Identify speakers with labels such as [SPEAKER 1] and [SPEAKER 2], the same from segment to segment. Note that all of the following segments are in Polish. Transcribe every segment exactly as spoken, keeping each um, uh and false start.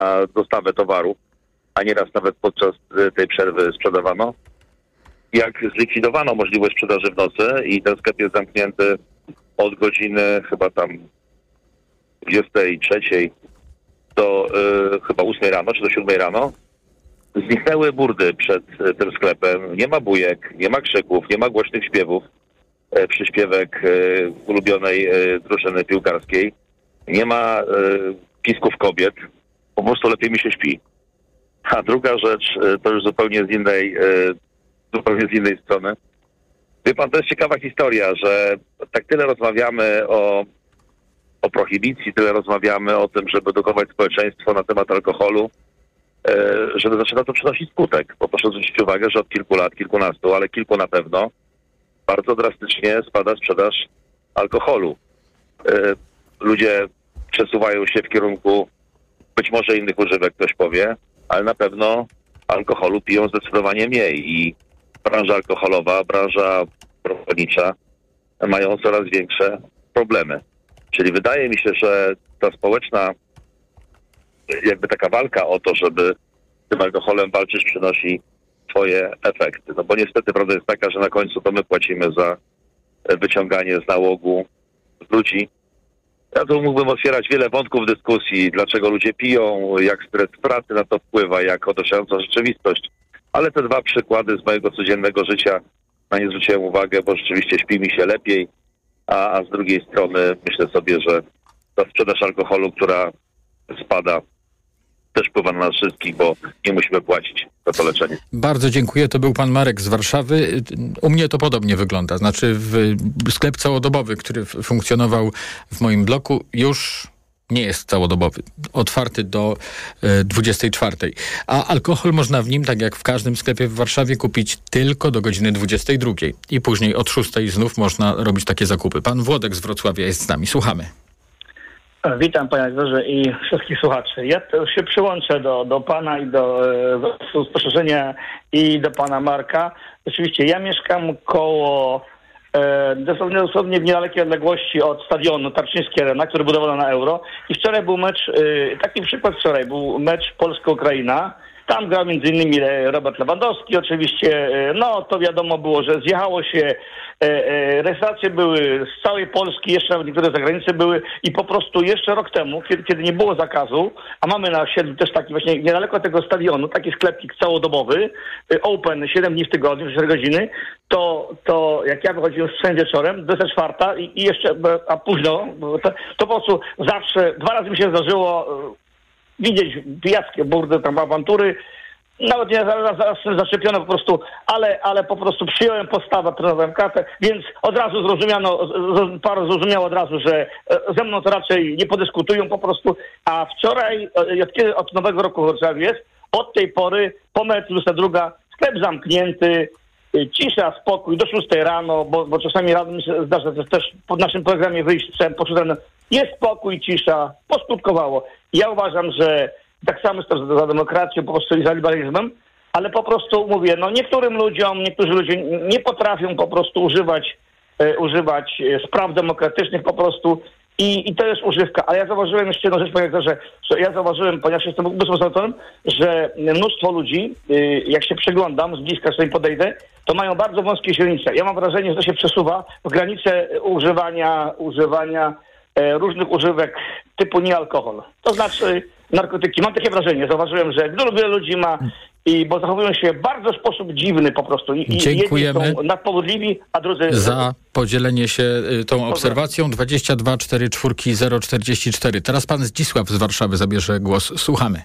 [SPEAKER 1] dostawę towaru, a nieraz nawet podczas tej przerwy sprzedawano. Jak zlikwidowano możliwość sprzedaży w nocy i ten sklep jest zamknięty od godziny chyba tam dwudziestej trzeciej do y, chyba ósmej rano, czy do siódmej rano, zniknęły burdy przed y, tym sklepem. Nie ma bujek, nie ma krzyków, nie ma głośnych śpiewów, y, przyśpiewek y, ulubionej y, drużyny piłkarskiej. Nie ma y, pisków kobiet. Po prostu lepiej mi się śpi. A druga rzecz, y, to już zupełnie z innej, y, zupełnie z innej strony. Wie pan, to jest ciekawa historia, że tak tyle rozmawiamy o o prohibicji, tyle rozmawiamy o tym, żeby edukować społeczeństwo na temat alkoholu, żeby zaczyna to przynosić skutek. Bo proszę zwrócić uwagę, że od kilku lat, kilkunastu, ale kilku na pewno, bardzo drastycznie spada sprzedaż alkoholu. Ludzie przesuwają się w kierunku być może innych używek, ktoś powie, ale na pewno alkoholu piją zdecydowanie mniej i branża alkoholowa, branża brownicza mają coraz większe problemy. Czyli wydaje mi się, że ta społeczna jakby taka walka o to, żeby tym alkoholem walczyć, przynosi swoje efekty. No bo niestety prawda jest taka, że na końcu to my płacimy za wyciąganie z nałogu ludzi. Ja tu mógłbym otwierać wiele wątków dyskusji, dlaczego ludzie piją, jak stres pracy na to wpływa, jak otaczająca rzeczywistość. Ale te dwa przykłady z mojego codziennego życia na nie zwróciłem uwagę, bo rzeczywiście śpi mi się lepiej. A, a z drugiej strony myślę sobie, że ta sprzedaż alkoholu, która spada, też wpływa na nas wszystkich, bo nie musimy płacić za to leczenie.
[SPEAKER 2] Bardzo dziękuję. To był pan Marek z Warszawy. U mnie to podobnie wygląda. Znaczy w sklep całodobowy, który funkcjonował w moim bloku, już nie jest całodobowy. Otwarty do e, dwudziestej czwartej. A alkohol można w nim, tak jak w każdym sklepie w Warszawie, kupić tylko do godziny dwudziestej drugiej. I później od szóstej znów można robić takie zakupy. Pan Włodek z Wrocławia jest z nami. Słuchamy.
[SPEAKER 3] Witam panie redaktorze i wszystkich słuchaczy. Ja się przyłączę do, do pana i do, do spostrzeżenia i do pana Marka. Oczywiście ja mieszkam koło e, dosłownie, dosłownie w niedalekiej odległości od stadionu Tarczyński Arena, który budowano na Euro. I wczoraj był mecz, e, taki przykład wczoraj, był mecz Polska-Ukraina. Tam grał między innymi Robert Lewandowski oczywiście. No to wiadomo było, że zjechało się, restauracje były z całej Polski, jeszcze nawet niektóre zagranicy były i po prostu jeszcze rok temu, kiedy, kiedy nie było zakazu, a mamy na osiedlu też taki właśnie niedaleko tego stadionu, taki sklepik całodobowy, open siedem dni w tygodniu, cztery godziny, to, to jak ja wychodziłem z trzem wieczorem, dwudziesta czwarta i, i jeszcze, a późno, to, to po prostu zawsze, dwa razy mi się zdarzyło widzieć pijackie burdy, tam awantury, nawet nie zaraz, zaraz zaczepione po prostu, ale, ale po prostu przyjąłem postawę, trenowałem kartę, więc od razu zrozumiano, parę zrozumiało od razu, że ze mną to raczej nie podyskutują po prostu, a wczoraj, od kiedy od nowego roku w Warszawie jest, od tej pory, po meczu dwudziesta druga, sklep zamknięty, cisza, spokój, do szóstej rano, bo, bo czasami rano mi się zdarza też po naszym programie wyjść, po szóstej jest spokój, cisza, poskutkowało. Ja uważam, że tak samo jest to za demokracją, po prostu i za liberalizmem, ale po prostu mówię, no niektórym ludziom, niektórzy ludzie nie potrafią po prostu używać, e, używać spraw demokratycznych po prostu i, i to jest używka. A ja zauważyłem jeszcze jedną rzecz, panie redaktorze, że ja zauważyłem, ponieważ jestem ubezpieczonym, że mnóstwo ludzi, y, jak się przyglądam, z bliska sobie podejdę, to mają bardzo wąskie źrenice. Ja mam wrażenie, że to się przesuwa w granice używania, używania e, różnych używek typu niealkohol. To znaczy narkotyki. Mam takie wrażenie, zauważyłem, że wielu, wielu ludzi ma, i bo zachowują się bardzo w sposób dziwny po prostu. I,
[SPEAKER 2] dziękujemy.
[SPEAKER 3] Jedni są nadpobudliwi, a drudzy...
[SPEAKER 2] Za podzielenie się y, tą obserwacją. dwadzieścia dwa czterdzieści cztery zero czterdzieści cztery. Teraz pan Zdzisław z Warszawy zabierze głos. Słuchamy.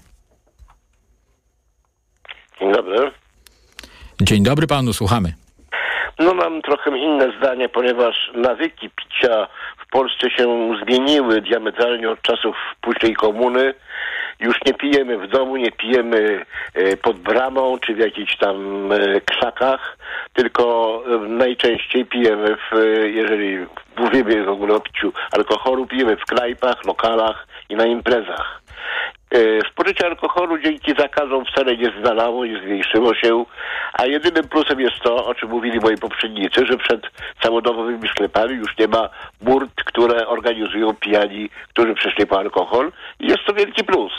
[SPEAKER 4] Dzień dobry.
[SPEAKER 2] Dzień dobry panu, słuchamy.
[SPEAKER 4] No mam trochę inne zdanie, ponieważ nawyki picia w Polsce się zmieniły diametralnie od czasów późnej komuny. Już nie pijemy w domu, nie pijemy pod bramą czy w jakichś tam krzakach, tylko najczęściej pijemy, w, jeżeli mówimy w ogóle o piciu alkoholu, pijemy w knajpach, lokalach i na imprezach. Spożycie alkoholu dzięki zakazom wcale nie zmalało, nie zmniejszyło się, a jedynym plusem jest to, o czym mówili moi poprzednicy, że przed całodobowymi sklepami już nie ma burt, które organizują pijani, którzy przyszli po alkohol i jest to wielki plus.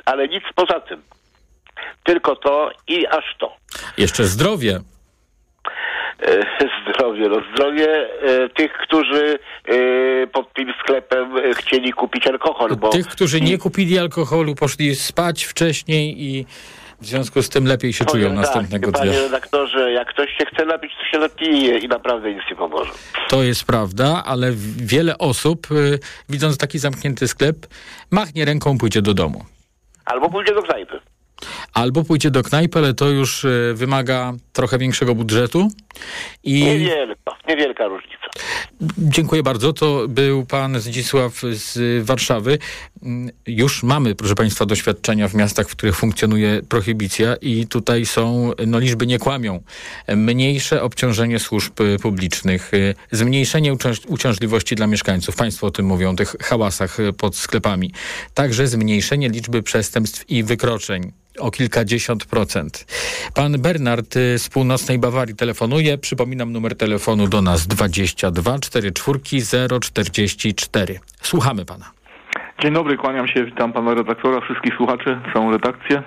[SPEAKER 4] ale nic poza tym. Tylko to i aż to.
[SPEAKER 2] Jeszcze zdrowie.
[SPEAKER 4] E, zdrowie, no zdrowie e, tych, którzy e, pod tym sklepem e, chcieli kupić alkohol. Bo...
[SPEAKER 2] Tych, którzy nie kupili alkoholu, poszli spać wcześniej i w związku z tym lepiej się czują
[SPEAKER 4] tak,
[SPEAKER 2] następnego dnia.
[SPEAKER 4] Panie redaktorze, jak ktoś się chce napić, to się napije i naprawdę nic nie pomoże.
[SPEAKER 2] To jest prawda, ale wiele osób, y, widząc taki zamknięty sklep, machnie ręką, pójdzie do domu.
[SPEAKER 4] Albo pójdzie do knajpy.
[SPEAKER 2] Albo pójdzie do knajpy, ale to już y, wymaga trochę większego budżetu. I...
[SPEAKER 4] Niewielka, niewielka różnica.
[SPEAKER 2] Dziękuję bardzo. To był pan Zdzisław z Warszawy. Już mamy, proszę państwa, doświadczenia w miastach, w których funkcjonuje prohibicja i tutaj są, no liczby nie kłamią. Mniejsze obciążenie służb publicznych, zmniejszenie uciąż- uciążliwości dla mieszkańców. Państwo o tym mówią, o tych hałasach pod sklepami. Także zmniejszenie liczby przestępstw i wykroczeń o kilkadziesiąt procent. Pan Bernard z północnej Bawarii telefonuje. Przypominam numer telefonu do nas dwadzieścia dwa czterdzieści cztery zero czterdzieści cztery. Słuchamy pana.
[SPEAKER 5] Dzień dobry, kłaniam się, witam pana redaktora, wszystkich słuchaczy, całą redakcję.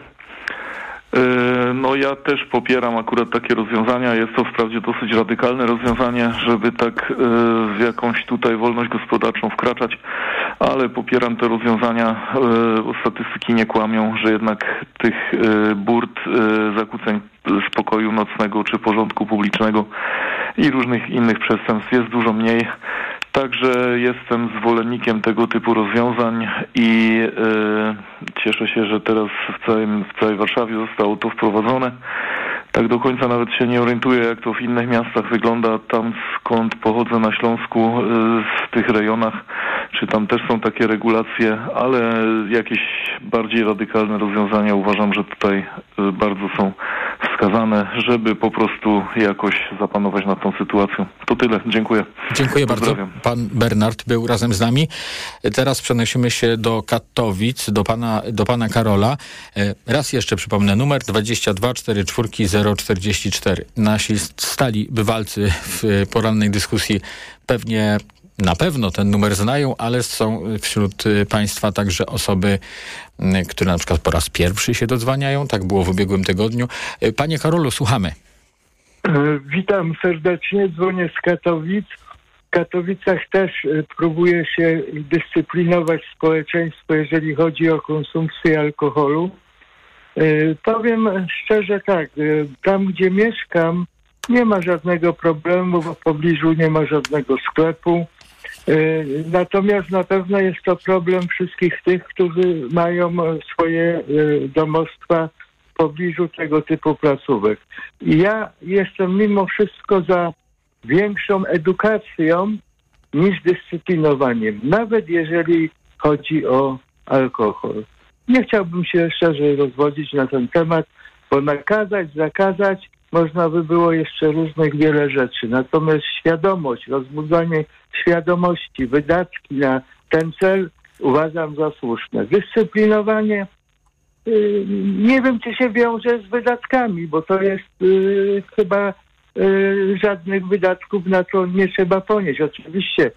[SPEAKER 5] No ja też popieram akurat takie rozwiązania. Jest to wprawdzie dosyć radykalne rozwiązanie, żeby tak w jakąś tutaj wolność gospodarczą wkraczać, ale popieram te rozwiązania. Statystyki nie kłamią, że jednak tych burt, zakłóceń spokoju nocnego czy porządku publicznego i różnych innych przestępstw jest dużo mniej. Także jestem zwolennikiem tego typu rozwiązań i e, cieszę się, że teraz w, całym, w całej Warszawie zostało to wprowadzone. Tak do końca nawet się nie orientuję, jak to w innych miastach wygląda. Tam, skąd pochodzę na Śląsku, e, w tych rejonach, czy tam też są takie regulacje, ale jakieś bardziej radykalne rozwiązania uważam, że tutaj e, bardzo są wskazane, żeby po prostu jakoś zapanować nad tą sytuacją. To tyle. Dziękuję.
[SPEAKER 2] Dziękuję bardzo. Pan Bernard był razem z nami. Teraz przenosimy się do Katowic, do pana, do pana Karola. Raz jeszcze przypomnę, numer dwadzieścia dwa czterdzieści cztery zero czterdzieści cztery. Nasi stali bywalcy w porannej dyskusji pewnie na pewno ten numer znają, ale są wśród państwa także osoby, które na przykład po raz pierwszy się dodzwaniają. Tak było w ubiegłym tygodniu. Panie Karolu, słuchamy.
[SPEAKER 6] Witam serdecznie, dzwonię z Katowic. W Katowicach też próbuje się dyscyplinować społeczeństwo, jeżeli chodzi o konsumpcję alkoholu. Powiem szczerze tak, tam gdzie mieszkam nie ma żadnego problemu, bo w pobliżu nie ma żadnego sklepu. Natomiast na pewno jest to problem wszystkich tych, którzy mają swoje domostwa w pobliżu tego typu placówek. I ja jestem mimo wszystko za większą edukacją niż dyscyplinowaniem, nawet jeżeli chodzi o alkohol. Nie chciałbym się szerzej rozwodzić na ten temat, bo nakazać, zakazać można by było jeszcze różnych wiele rzeczy. Natomiast świadomość, rozbudzanie świadomości, wydatki na ten cel uważam za słuszne. Dyscyplinowanie yy, nie wiem, czy się wiąże z wydatkami, bo to jest yy, chyba yy, żadnych wydatków na to nie trzeba ponieść. Oczywiście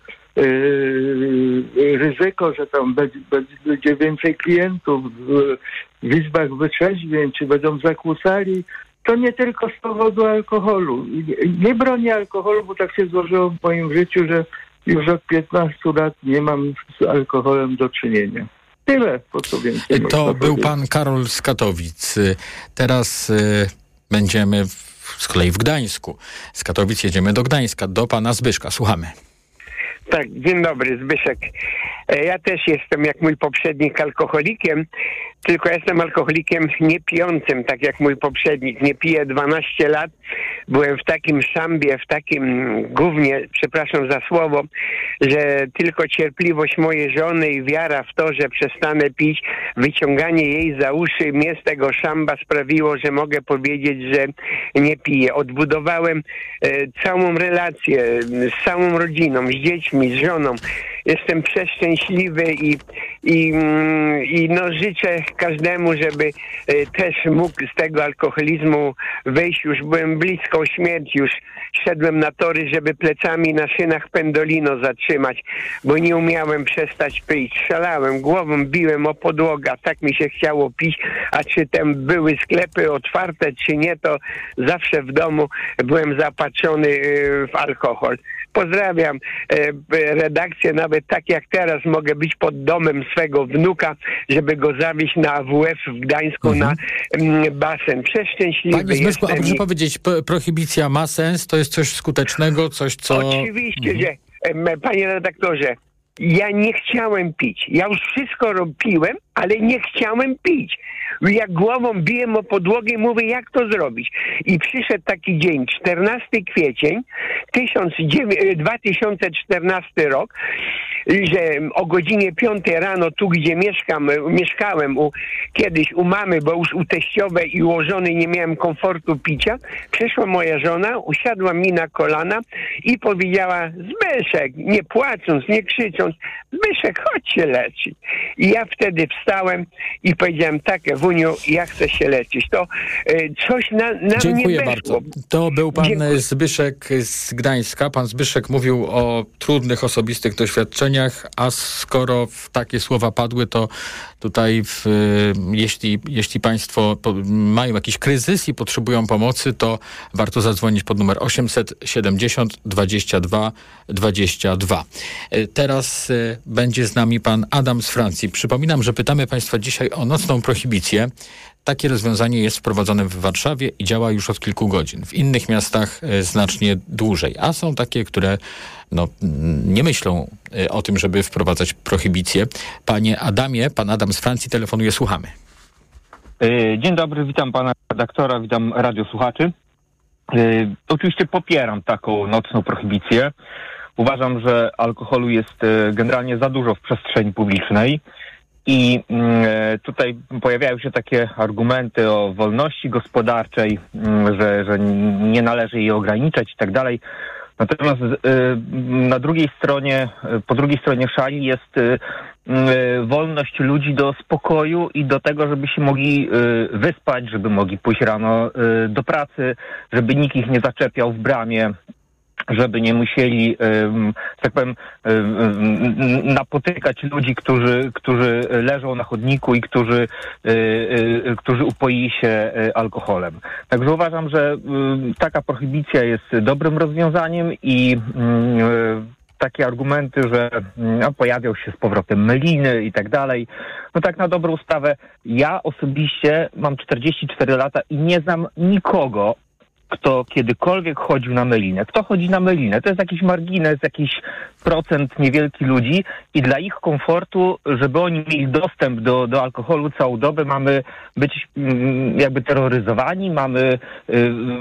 [SPEAKER 6] yy, ryzyko, że tam będzie, będzie więcej klientów w, w izbach wytrzeźwień, czy będą zakłócali, to nie tylko z powodu alkoholu. Nie bronię alkoholu, bo tak się złożyło w moim życiu, że już od piętnastu lat nie mam z alkoholem do czynienia. Tyle, po co więcej.
[SPEAKER 2] To był pan Karol z Katowic. Teraz y, będziemy w, z kolei w Gdańsku. Z Katowic jedziemy do Gdańska, do pana Zbyszka. Słuchamy.
[SPEAKER 7] Tak, dzień dobry, Zbyszek. Ja też jestem jak mój poprzednik alkoholikiem, tylko jestem alkoholikiem niepijącym, tak jak mój poprzednik. Nie piję dwanaście lat. Byłem w takim szambie, w takim gównie, przepraszam za słowo, że tylko cierpliwość mojej żony i wiara w to, że przestanę pić, wyciąganie jej za uszy mnie z tego szamba sprawiło, że mogę powiedzieć, że nie piję. Odbudowałem e, całą relację z całą rodziną, z dziećmi, z żoną. Jestem przeszczęśliwy i, i, i no życzę każdemu, żeby e, też mógł z tego alkoholizmu wyjść. Już byłem blisko bliską śmierci. Już szedłem na tory, żeby plecami na szynach pendolino zatrzymać, bo nie umiałem przestać pić. Strzelałem głową, biłem o podłogę, a tak mi się chciało pić, a czy tam były sklepy otwarte, czy nie, to zawsze w domu byłem zapatrzony w alkohol. Pozdrawiam e, redakcję, nawet tak jak teraz mogę być pod domem swego wnuka, żeby go zawieźć na A W F w Gdańsku mhm. na m, basen. Przeszczęśliwy
[SPEAKER 2] Panie Zbyszku,
[SPEAKER 7] jestem.
[SPEAKER 2] a proszę powiedzieć, p- prohibicja ma sens? To jest coś skutecznego, coś co...
[SPEAKER 7] Oczywiście,
[SPEAKER 2] mhm.
[SPEAKER 7] że e, panie redaktorze, ja nie chciałem pić. Ja już wszystko robiłem, ale nie chciałem pić. Jak głową biłem o podłogę i mówię, jak to zrobić. I przyszedł taki dzień, czternastego kwietnia, dwa tysiące czternasty rok, że o godzinie piątej rano, tu gdzie mieszkam, mieszkałem u, kiedyś u mamy, bo już u teściowej i ułożonej nie miałem komfortu picia, przyszła moja żona, usiadła mi na kolana i powiedziała, Zbyszek, nie płacząc, nie krzycząc, Zbyszek, chodź się leczyć. I ja wtedy wstałem i powiedziałem, tak, Ewuniu, ja chcę się leczyć. To y, coś na, na
[SPEAKER 2] Dziękuję
[SPEAKER 7] mnie
[SPEAKER 2] bardzo.
[SPEAKER 7] weszło.
[SPEAKER 2] To był pan
[SPEAKER 7] Dziękuję.
[SPEAKER 2] Zbyszek z Gdańska. Pan Zbyszek mówił o trudnych, osobistych doświadczeniach, a skoro takie słowa padły, to tutaj w, jeśli, jeśli państwo po, mają jakiś kryzys i potrzebują pomocy, to warto zadzwonić pod numer osiemset siedemdziesiąt dwadzieścia dwa dwadzieścia dwa. Teraz y, będzie z nami pan Adam z Francji. Przypominam, że pytamy państwa dzisiaj o nocną prohibicję. Takie rozwiązanie jest wprowadzone w Warszawie i działa już od kilku godzin. W innych miastach y, znacznie dłużej, a są takie, które no, nie myślą y, o tym, żeby wprowadzać prohibicję. Panie Adamie, pan Adam z Francji telefonuje, słuchamy.
[SPEAKER 8] Dzień dobry, witam pana redaktora, witam radiosłuchaczy. Yy, oczywiście popieram taką nocną prohibicję. Uważam, że alkoholu jest yy, generalnie za dużo w przestrzeni publicznej i yy, tutaj pojawiają się takie argumenty o wolności gospodarczej, yy, że, że nie należy jej ograniczać i tak dalej. Natomiast yy, na drugiej stronie, yy, po drugiej stronie szali jest yy, yy, wolność ludzi do spokoju i do tego, żeby się mogli yy, wyspać, żeby mogli pójść rano yy, do pracy, żeby nikt ich nie zaczepiał w bramie, żeby nie musieli, yy, tak powiem, yy, napotykać ludzi, którzy, którzy leżą na chodniku i którzy, yy, yy, którzy upoili się yy, alkoholem. Także uważam, że yy, taka prohibicja jest dobrym rozwiązaniem i yy, takie argumenty, że no, pojawią się z powrotem meliny i tak dalej. No tak na dobrą sprawę, ja osobiście mam czterdzieści cztery lata i nie znam nikogo, kto kiedykolwiek chodził na melinę. Kto chodzi na melinę? To jest jakiś margines, jakiś procent niewielki ludzi i dla ich komfortu, żeby oni mieli dostęp do, do alkoholu całą dobę, mamy być mm, jakby terroryzowani, mamy y, y,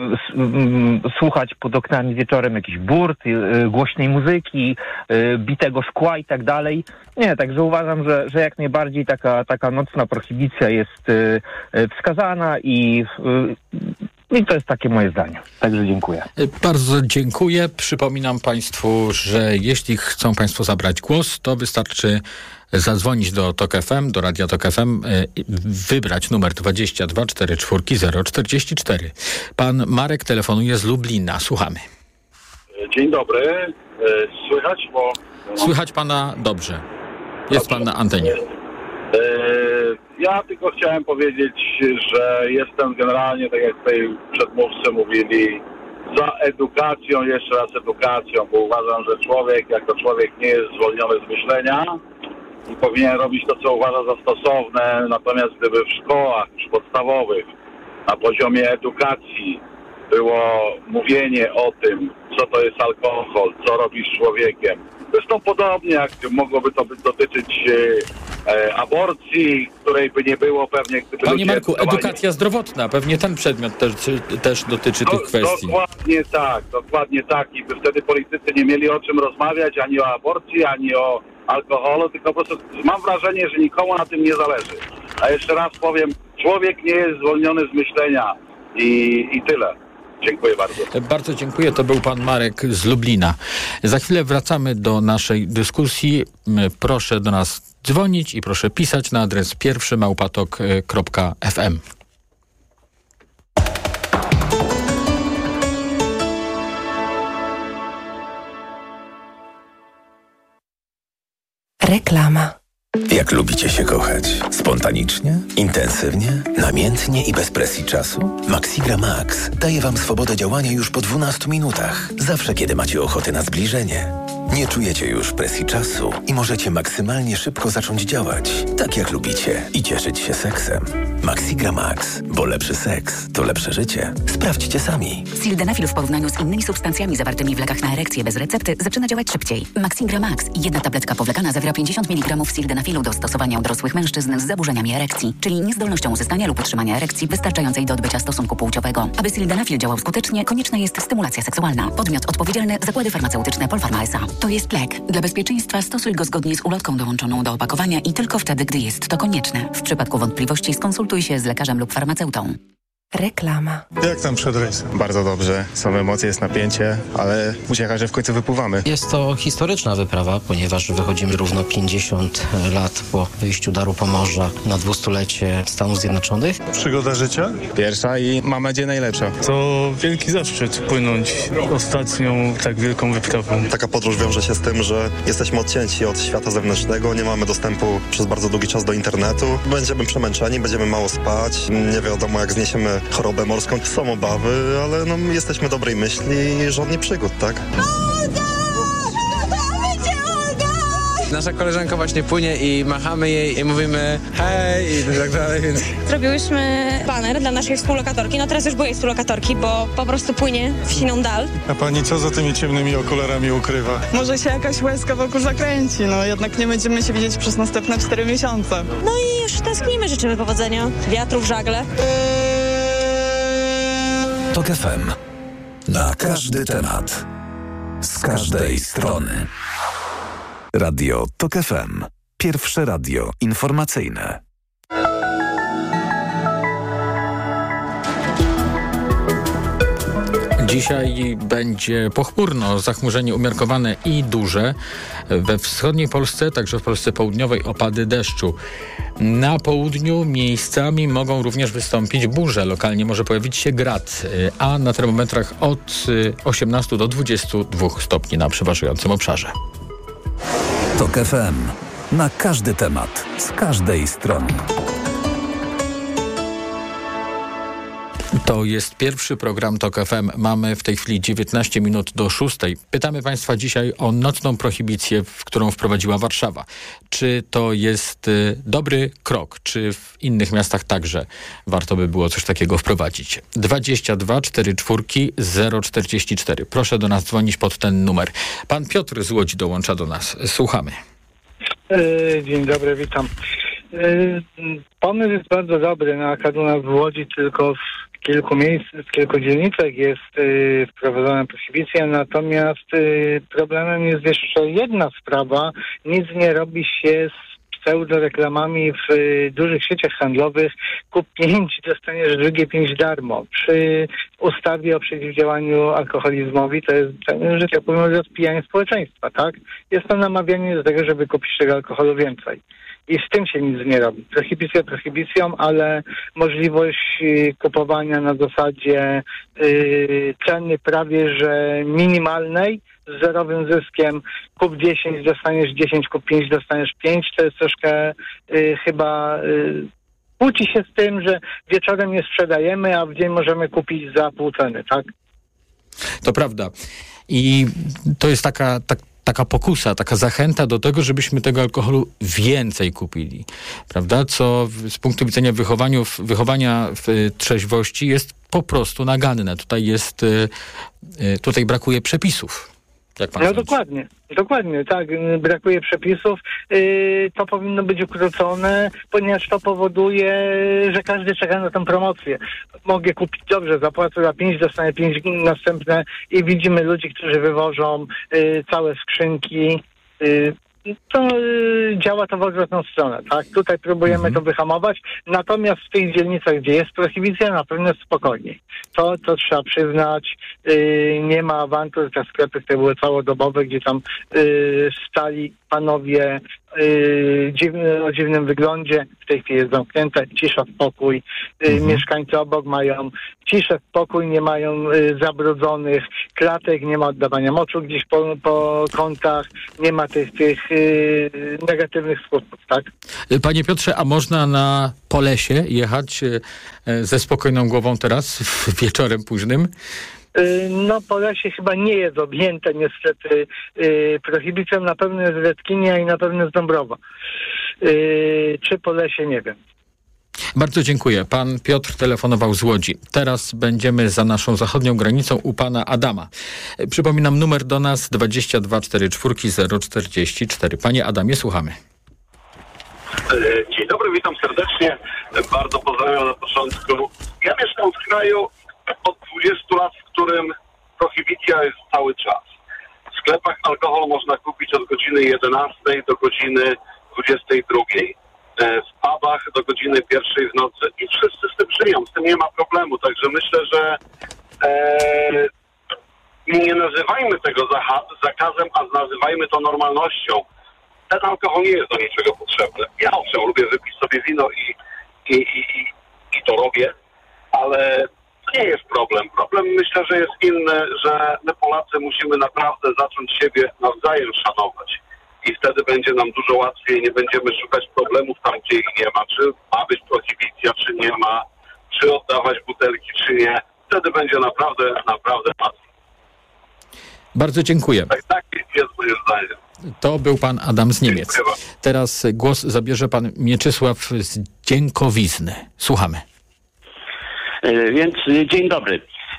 [SPEAKER 8] y, słuchać pod oknami wieczorem jakichś burt, y, głośnej muzyki, y, bitego szkła i tak dalej. Nie, także uważam, że, że jak najbardziej taka, taka nocna prohibicja jest y, y, wskazana i y, I to jest takie moje zdanie. Także dziękuję.
[SPEAKER 2] Bardzo dziękuję. Przypominam państwu, że jeśli chcą państwo zabrać głos, to wystarczy zadzwonić do Tok F M, do Radia Tok F M, wybrać numer dwadzieścia dwa czterdzieści cztery zero czterdzieści cztery. Pan Marek telefonuje z Lublina. Słuchamy.
[SPEAKER 9] Dzień dobry. Słychać? Bo...
[SPEAKER 2] Słychać pana dobrze. Jest dobrze. Pan na antenie.
[SPEAKER 9] Ja tylko chciałem powiedzieć, że jestem generalnie, tak jak tutaj przedmówcy mówili, za edukacją, jeszcze raz edukacją, bo uważam, że człowiek jako człowiek nie jest zwolniony z myślenia i powinien robić to, co uważa za stosowne. Natomiast gdyby w szkołach już podstawowych na poziomie edukacji było mówienie o tym, co to jest alkohol, co robi z człowiekiem. Zresztą podobnie jak mogłoby to dotyczyć e, aborcji, której by nie było pewnie... Gdyby
[SPEAKER 2] Panie Marku,
[SPEAKER 9] edukowali...
[SPEAKER 2] edukacja zdrowotna, pewnie ten przedmiot też, też dotyczy
[SPEAKER 9] Do,
[SPEAKER 2] tych kwestii.
[SPEAKER 9] Dokładnie tak, dokładnie tak. I by wtedy politycy nie mieli o czym rozmawiać, ani o aborcji, ani o alkoholu, tylko po prostu mam wrażenie, że nikomu na tym nie zależy. A jeszcze raz powiem, człowiek nie jest zwolniony z myślenia i, i tyle. Dziękuję bardzo.
[SPEAKER 2] Bardzo dziękuję. To był pan Marek z Lublina. Za chwilę wracamy do naszej dyskusji. Proszę do nas dzwonić i proszę pisać na adres pierwszy małpatok kropka f m.
[SPEAKER 10] Reklama.
[SPEAKER 11] Jak lubicie się kochać? Spontanicznie? Intensywnie? Namiętnie i bez presji czasu? Maxigra Max daje Wam swobodę działania już po dwunastu minutach. Zawsze, kiedy macie ochotę na zbliżenie. Nie czujecie już presji czasu i możecie maksymalnie szybko zacząć działać, tak jak lubicie i cieszyć się seksem. Maxigra Max, bo lepszy seks to lepsze życie. Sprawdźcie sami.
[SPEAKER 12] Sildenafil w porównaniu z innymi substancjami zawartymi w lekach na erekcję bez recepty zaczyna działać szybciej. Maxigra Max, jedna tabletka powlekana zawiera pięćdziesiąt miligramów sildenafilu do stosowania u dorosłych mężczyzn z zaburzeniami erekcji, czyli niezdolnością uzyskania lub utrzymania erekcji wystarczającej do odbycia stosunku płciowego. Aby sildenafil działał skutecznie, konieczna jest stymulacja seksualna. Podmiot odpowiedzialny Zakłady Farmaceutyczne Polpharma S A. To jest lek. Dla bezpieczeństwa stosuj go zgodnie z ulotką dołączoną do opakowania i tylko wtedy, gdy jest to konieczne. W przypadku wątpliwości skonsultuj się z lekarzem lub farmaceutą.
[SPEAKER 10] Reklama.
[SPEAKER 13] Jak tam przed rejsem? Bardzo dobrze. Są emocje, jest napięcie, ale uciecha, że w końcu wypływamy.
[SPEAKER 14] Jest to historyczna wyprawa, ponieważ wychodzimy równo pięćdziesiąt lat po wyjściu Daru Pomorza na dwustulecie Stanów Zjednoczonych.
[SPEAKER 13] Przygoda życia? Pierwsza i mam nadzieję najlepsza.
[SPEAKER 15] To wielki zaszczyt płynąć ostatnią tak wielką wyprawą.
[SPEAKER 16] Taka podróż wiąże się z tym, że jesteśmy odcięci od świata zewnętrznego, nie mamy dostępu przez bardzo długi czas do internetu. Będziemy przemęczeni, będziemy mało spać, nie wiadomo jak zniesiemy chorobę morską. Są obawy, ale no, jesteśmy dobrej myśli i żadnych przygód, tak?
[SPEAKER 17] Nasza koleżanka właśnie płynie i machamy jej i mówimy hej i tak dalej, więc...
[SPEAKER 18] Zrobiłyśmy baner dla naszej współlokatorki, no teraz już byłej współlokatorki, bo po prostu płynie w siną dal.
[SPEAKER 13] A pani co za tymi ciemnymi okularami ukrywa?
[SPEAKER 19] Może się jakaś łezka wokół zakręci, no jednak nie będziemy się widzieć przez następne cztery miesiące.
[SPEAKER 18] No i już tęsknimy, życzymy powodzenia, wiatru w żagle.
[SPEAKER 11] Tok F M. Na każdy temat. Z każdej strony. Radio Tok F M. Pierwsze radio informacyjne.
[SPEAKER 2] Dzisiaj będzie pochmurno, zachmurzenie umiarkowane i duże. We wschodniej Polsce, także w Polsce południowej opady deszczu. Na południu miejscami mogą również wystąpić burze. Lokalnie może pojawić się grad, a na termometrach od osiemnastu do dwudziestu dwóch stopni na przeważającym obszarze.
[SPEAKER 11] Tok F M. Na każdy temat, z każdej strony.
[SPEAKER 2] To jest pierwszy program Tok F M. Mamy w tej chwili dziewiętnaście minut do szóstej. Pytamy Państwa dzisiaj o nocną prohibicję, w którą wprowadziła Warszawa. Czy to jest y, dobry krok? Czy w innych miastach także warto by było coś takiego wprowadzić? dwadzieścia dwa czterdzieści cztery zero czterdzieści cztery. Proszę do nas dzwonić pod ten numer. Pan Piotr z Łodzi dołącza do nas. Słuchamy.
[SPEAKER 6] Dzień dobry, witam. Pomysł jest bardzo dobry. Na Kaduna w Łodzi tylko w kilku miejsc, w kilku dzielnicach jest y, wprowadzona prohibicja, natomiast y, problemem jest jeszcze jedna sprawa. Nic nie robi się z pseudoreklamami w y, dużych sieciach handlowych. Kup pięć, dostaniesz drugie pięć darmo. Przy ustawie o przeciwdziałaniu alkoholizmowi to jest, że tak powiem, rozpijanie społeczeństwa, tak? Jest to namawianie do tego, żeby kupić tego alkoholu więcej. I z tym się nic nie robi. Prohibicja prohibicją, ale możliwość y, kupowania na zasadzie y, ceny prawie że minimalnej, z zerowym zyskiem, kup dziesięć, dostaniesz dziesięć, kup pięć, dostaniesz pięć, to jest troszkę y, chyba... Y, kłóci się z tym, że wieczorem nie sprzedajemy, a w dzień możemy kupić za pół ceny, tak?
[SPEAKER 2] To prawda. I to jest taka... Tak... taka pokusa, taka zachęta do tego, żebyśmy tego alkoholu więcej kupili, prawda? Co w, z punktu widzenia wychowaniu, wychowania w trzeźwości jest po prostu naganne. Tutaj jest, y, y, tutaj brakuje przepisów. Jak pan
[SPEAKER 6] no
[SPEAKER 2] sądzi?
[SPEAKER 6] dokładnie, dokładnie, tak. Brakuje przepisów. Yy, to powinno być ukrócone, ponieważ to powoduje, że każdy czeka na tę promocję. Mogę kupić, dobrze, zapłacę za pięć, dostanę pięć następne i widzimy ludzi, którzy wywożą yy, całe skrzynki. Yy, to y, działa to w odwrotną stronę, tak? Tutaj próbujemy mhm. to wyhamować, natomiast w tych dzielnicach, gdzie jest prohibicja, na pewno jest spokojniej. To, to trzeba przyznać, y, nie ma awantur, te sklepy, które były całodobowe, gdzie tam y, stali panowie yy, dziwny, o dziwnym wyglądzie. W tej chwili jest zamknięta, cisza, spokój. Yy, mhm. Mieszkańcy obok mają ciszę, spokój, nie mają yy, zabrudzonych klatek, nie ma oddawania moczu gdzieś po, po kątach, nie ma tych, tych yy, negatywnych skutków, tak?
[SPEAKER 2] Panie Piotrze, a można na Polesie jechać yy, ze spokojną głową teraz, wieczorem późnym?
[SPEAKER 6] No, Polesie chyba nie jest objęte niestety yy, prohibicją, na pewno jest Redkinia i na pewno jest Dąbrowa. Yy, czy Polesie, nie wiem.
[SPEAKER 2] Bardzo dziękuję. Pan Piotr telefonował z Łodzi. Teraz będziemy za naszą zachodnią granicą u pana Adama. Przypominam numer do nas dwadzieścia dwa czterdzieści cztery zero czterdzieści cztery. Panie Adamie, słuchamy.
[SPEAKER 9] Dzień dobry, witam serdecznie. Bardzo pozdrawiam na początku. Ja mieszkam w kraju od dwudziestu lat, w którym prohibicja jest cały czas. W sklepach alkohol można kupić od godziny jedenastej do godziny dwudziestej drugiej. W pubach do godziny pierwszej w nocy. I wszyscy z tym żyją, z tym nie ma problemu. Także myślę, że e, nie nazywajmy tego zakazem, a nazywajmy to normalnością. Ten alkohol nie jest do niczego potrzebny. Ja owszem, lubię wypić sobie wino i, i, i, i to robię, ale to nie jest problem. Problem myślę, że jest inny, że my Polacy musimy naprawdę zacząć siebie nawzajem szanować. I wtedy będzie nam dużo łatwiej, nie będziemy szukać problemów tam, gdzie ich nie ma. Czy ma być prohibicja, czy nie ma, czy oddawać butelki, czy nie. Wtedy będzie naprawdę, naprawdę łatwiej.
[SPEAKER 2] Bardzo dziękuję.
[SPEAKER 9] Tak, tak jest moje zdanie.
[SPEAKER 2] To był pan Adam z Niemiec. Teraz głos zabierze pan Mieczysław z Dziękowizny. Słuchamy.
[SPEAKER 10] Więc dzień dobry.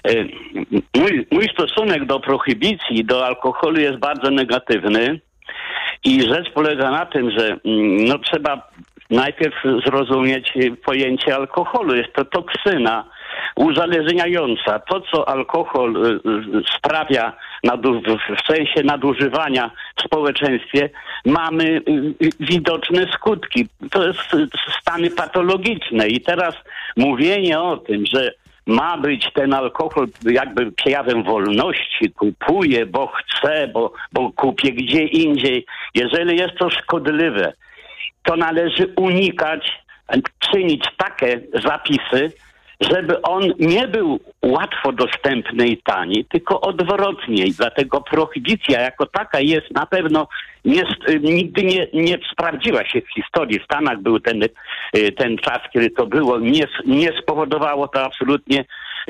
[SPEAKER 10] Mój, mój stosunek do prohibicji, do alkoholu jest bardzo negatywny i rzecz polega na tym, że no, trzeba najpierw zrozumieć pojęcie alkoholu. Jest to toksyna uzależniająca. To, co alkohol sprawia w sensie nadużywania w społeczeństwie, mamy widoczne skutki. To jest stany patologiczne. I teraz mówienie o tym, że ma być ten alkohol jakby przejawem wolności, kupuję, bo chcę, bo, bo kupię gdzie indziej. Jeżeli jest to szkodliwe, to należy unikać, czynić takie zapisy, żeby on nie był łatwo dostępny i tani, tylko odwrotnie. Dlatego prohibicja jako taka jest na pewno, nie, nigdy nie, nie sprawdziła się w historii. W Stanach był ten, ten czas, kiedy to było. Nie, nie spowodowało to absolutnie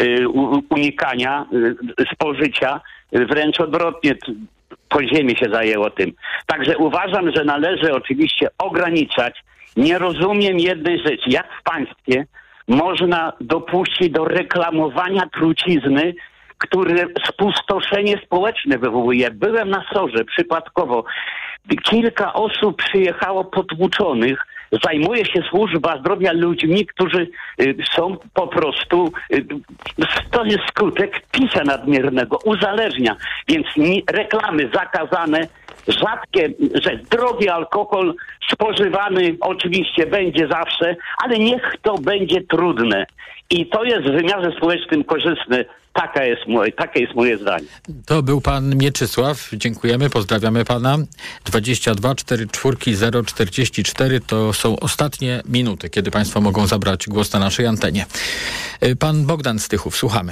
[SPEAKER 10] unikania spożycia. Wręcz odwrotnie, podziemie się zajęło tym. Także uważam, że należy oczywiście ograniczać. Nie rozumiem jednej rzeczy. Jak w państwie można dopuścić do reklamowania trucizny, które spustoszenie społeczne wywołuje. Byłem na Sorze przypadkowo. Kilka osób przyjechało potłuczonych. Zajmuje się służba zdrowia ludźmi, którzy y, są po prostu... Y, to jest skutek picia nadmiernego, uzależnia. Więc ni, reklamy zakazane, rzadkie, że drogi alkohol spożywany oczywiście będzie zawsze, ale niech to będzie trudne. I to jest w wymiarze społecznym korzystne. Taka jest moje, takie jest moje zdanie.
[SPEAKER 2] To był pan Mieczysław. Dziękujemy, pozdrawiamy pana. dwadzieścia dwa czterdzieści cztery zero czterdzieści cztery to są ostatnie minuty, kiedy państwo mogą zabrać głos na naszej antenie. Pan Bogdan z Tychów, słuchamy.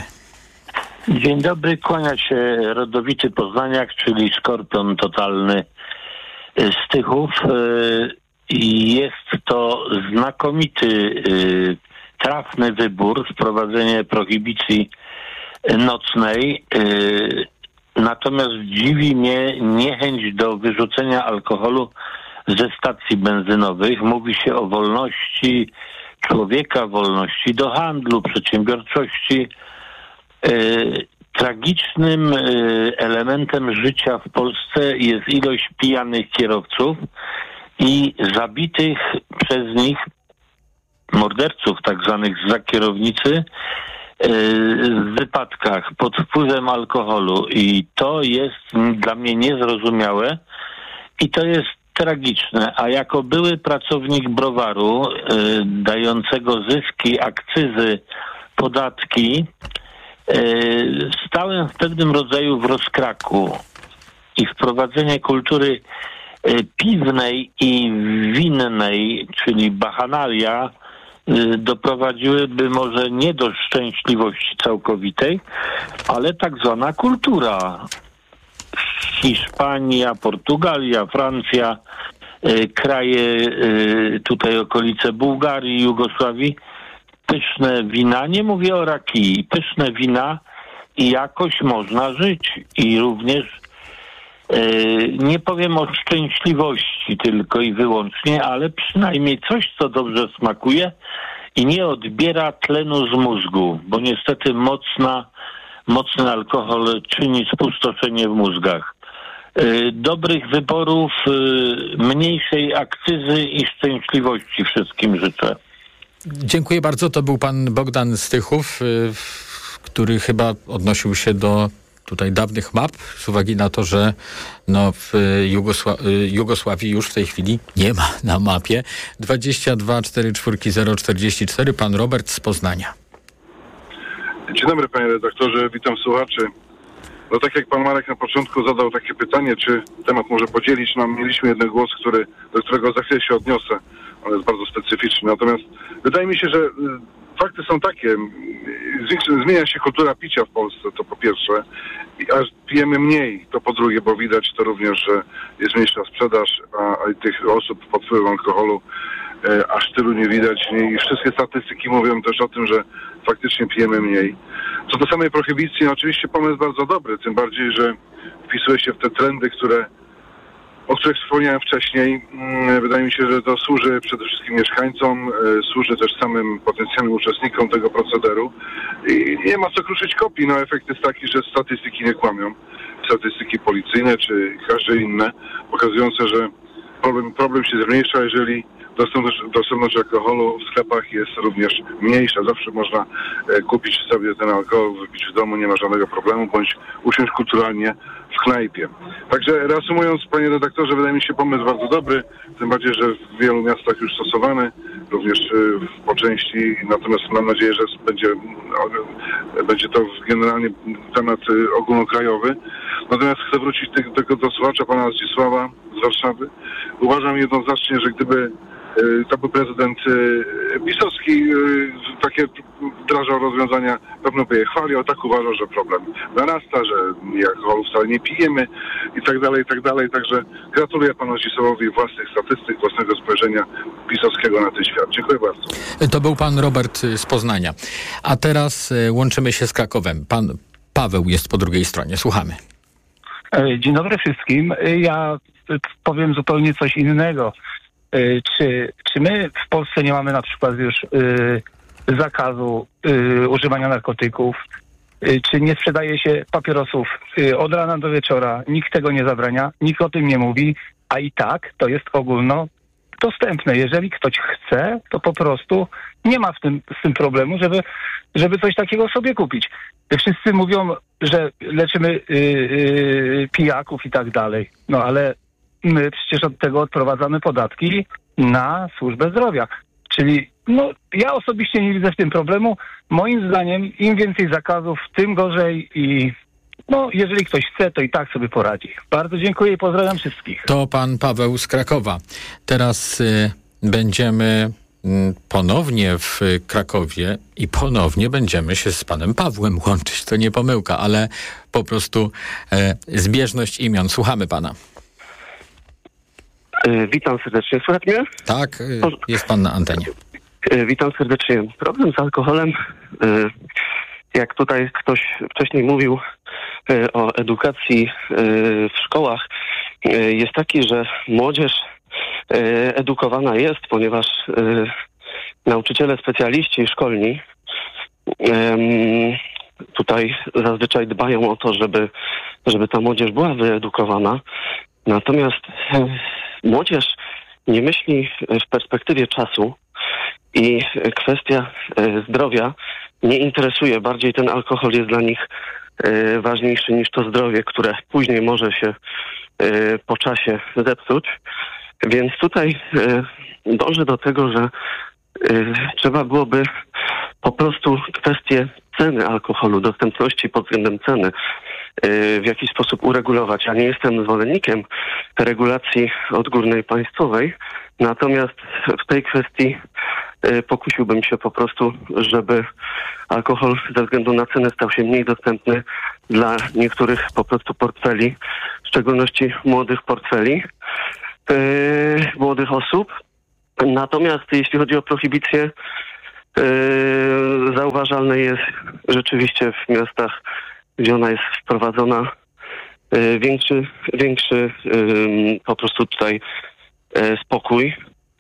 [SPEAKER 20] Dzień dobry, kłania się rodowity Poznaniak, czyli skorpion totalny z Tychów. Jest to znakomity, trafny wybór, wprowadzenie prohibicji nocnej. Natomiast dziwi mnie niechęć do wyrzucenia alkoholu ze stacji benzynowych. Mówi się o wolności człowieka, wolności do handlu, przedsiębiorczości. Tragicznym elementem życia w Polsce jest ilość pijanych kierowców i zabitych przez nich morderców tak zwanych za kierownicy w wypadkach pod wpływem alkoholu. I to jest dla mnie niezrozumiałe i to jest tragiczne. A jako były pracownik browaru dającego zyski, akcyzy, podatki, stałem w pewnym rodzaju w rozkraku i wprowadzenie kultury piwnej i winnej, czyli bachanalia, doprowadziłyby może nie do szczęśliwości całkowitej, ale tak zwana kultura. Hiszpania, Portugalia, Francja, kraje tutaj okolice Bułgarii, Jugosławii, pyszne wina, nie mówię o rakii, pyszne wina i jakoś można żyć. I również nie powiem o szczęśliwości tylko i wyłącznie, ale przynajmniej coś, co dobrze smakuje i nie odbiera tlenu z mózgu, bo niestety mocna, mocny alkohol czyni spustoszenie w mózgach. Dobrych wyborów, mniejszej akcyzy i szczęśliwości wszystkim życzę.
[SPEAKER 2] Dziękuję bardzo. To był pan Bogdan Stychów, który chyba odnosił się do tutaj dawnych map, z uwagi na to, że no w Jugosła- Jugosławii już w tej chwili nie ma na mapie. dwadzieścia dwa czterdzieści cztery zero czterdzieści cztery. Pan Robert z Poznania.
[SPEAKER 21] Dzień dobry, panie redaktorze, witam słuchaczy. No tak jak pan Marek na początku zadał takie pytanie, czy temat może podzielić, no mieliśmy jeden głos, który, do którego za chwilę się odniosę. On jest bardzo specyficzny. Natomiast wydaje mi się, że fakty są takie. Zmienia się kultura picia w Polsce, to po pierwsze. I aż pijemy mniej, to po drugie, bo widać to również, że jest mniejsza sprzedaż, a, a tych osób pod wpływem alkoholu e, aż tylu nie widać. I wszystkie statystyki mówią też o tym, że faktycznie pijemy mniej. Co do samej prohibicji, no oczywiście pomysł bardzo dobry, tym bardziej, że wpisuje się w te trendy, które o których wspomniałem wcześniej. Wydaje mi się, że to służy przede wszystkim mieszkańcom, służy też samym potencjalnym uczestnikom tego procederu i nie ma co kruszyć kopii. No efekt jest taki, że statystyki nie kłamią. Statystyki policyjne czy każde inne, pokazujące, że problem, problem się zmniejsza, jeżeli dostępność, dostępność alkoholu w sklepach jest również mniejsza. Zawsze można e, kupić sobie ten alkohol, wypić w domu, nie ma żadnego problemu, bądź usiąść kulturalnie w knajpie. Także reasumując, panie redaktorze, wydaje mi się pomysł bardzo dobry, tym bardziej, że w wielu miastach już stosowany, również e, po części, natomiast mam nadzieję, że będzie, e, będzie to generalnie temat e, ogólnokrajowy. Natomiast chcę wrócić do, do słuchacza, pana Zdzisława z Warszawy. Uważam jednoznacznie, że gdyby to był prezydent pisowski, takie wdrażał rozwiązania, pewno by je chwalił, tak uważał, że problem narasta, że alkoholu wcale nie pijemy i tak dalej, i tak dalej. Także gratuluję panu Zdzisławowi własnych statystyk, własnego spojrzenia pisowskiego na ten świat. Dziękuję bardzo.
[SPEAKER 2] To był pan Robert z Poznania. A teraz łączymy się z Krakowem. Pan Paweł jest po drugiej stronie. Słuchamy.
[SPEAKER 22] Dzień dobry wszystkim. Ja powiem zupełnie coś innego. Czy, czy my w Polsce nie mamy na przykład już y, zakazu y, używania narkotyków? Y, czy nie sprzedaje się papierosów y, od rana do wieczora? Nikt tego nie zabrania, nikt o tym nie mówi, a i tak to jest ogólnodostępne. Jeżeli ktoś chce, to po prostu nie ma w tym, z tym problemu, żeby, żeby coś takiego sobie kupić. Wszyscy mówią, że leczymy y, y, pijaków i tak dalej. No ale my przecież od tego odprowadzamy podatki na służbę zdrowia. Czyli no, ja osobiście nie widzę w tym problemu. Moim zdaniem im więcej zakazów, tym gorzej i no, jeżeli ktoś chce, to i tak sobie poradzi. Bardzo dziękuję i pozdrawiam wszystkich.
[SPEAKER 2] To pan Paweł z Krakowa. Teraz y, będziemy y, ponownie w Krakowie i ponownie będziemy się z panem Pawłem łączyć. To nie pomyłka, ale po prostu y, zbieżność imion. Słuchamy pana.
[SPEAKER 23] Witam serdecznie. Słychać mnie?
[SPEAKER 2] Tak, jest pan na antenie.
[SPEAKER 23] Witam serdecznie. Problem z alkoholem, jak tutaj ktoś wcześniej mówił o edukacji w szkołach, jest taki, że młodzież edukowana jest, ponieważ nauczyciele, specjaliści szkolni tutaj zazwyczaj dbają o to, żeby, żeby ta młodzież była wyedukowana. Natomiast młodzież nie myśli w perspektywie czasu i kwestia zdrowia nie interesuje. Bardziej ten alkohol jest dla nich ważniejszy niż to zdrowie, które później może się po czasie zepsuć. Więc tutaj dążę do tego, że trzeba byłoby po prostu kwestię ceny alkoholu, dostępności pod względem ceny w jakiś sposób uregulować. Ja nie jestem zwolennikiem regulacji odgórnej państwowej, natomiast w tej kwestii pokusiłbym się po prostu, żeby alkohol ze względu na cenę stał się mniej dostępny dla niektórych po prostu portfeli, w szczególności młodych portfeli, yy, młodych osób. Natomiast jeśli chodzi o prohibicję, yy, zauważalne jest rzeczywiście w miastach, gdzie ona jest wprowadzona, yy, większy, większy yy, po prostu tutaj yy, spokój.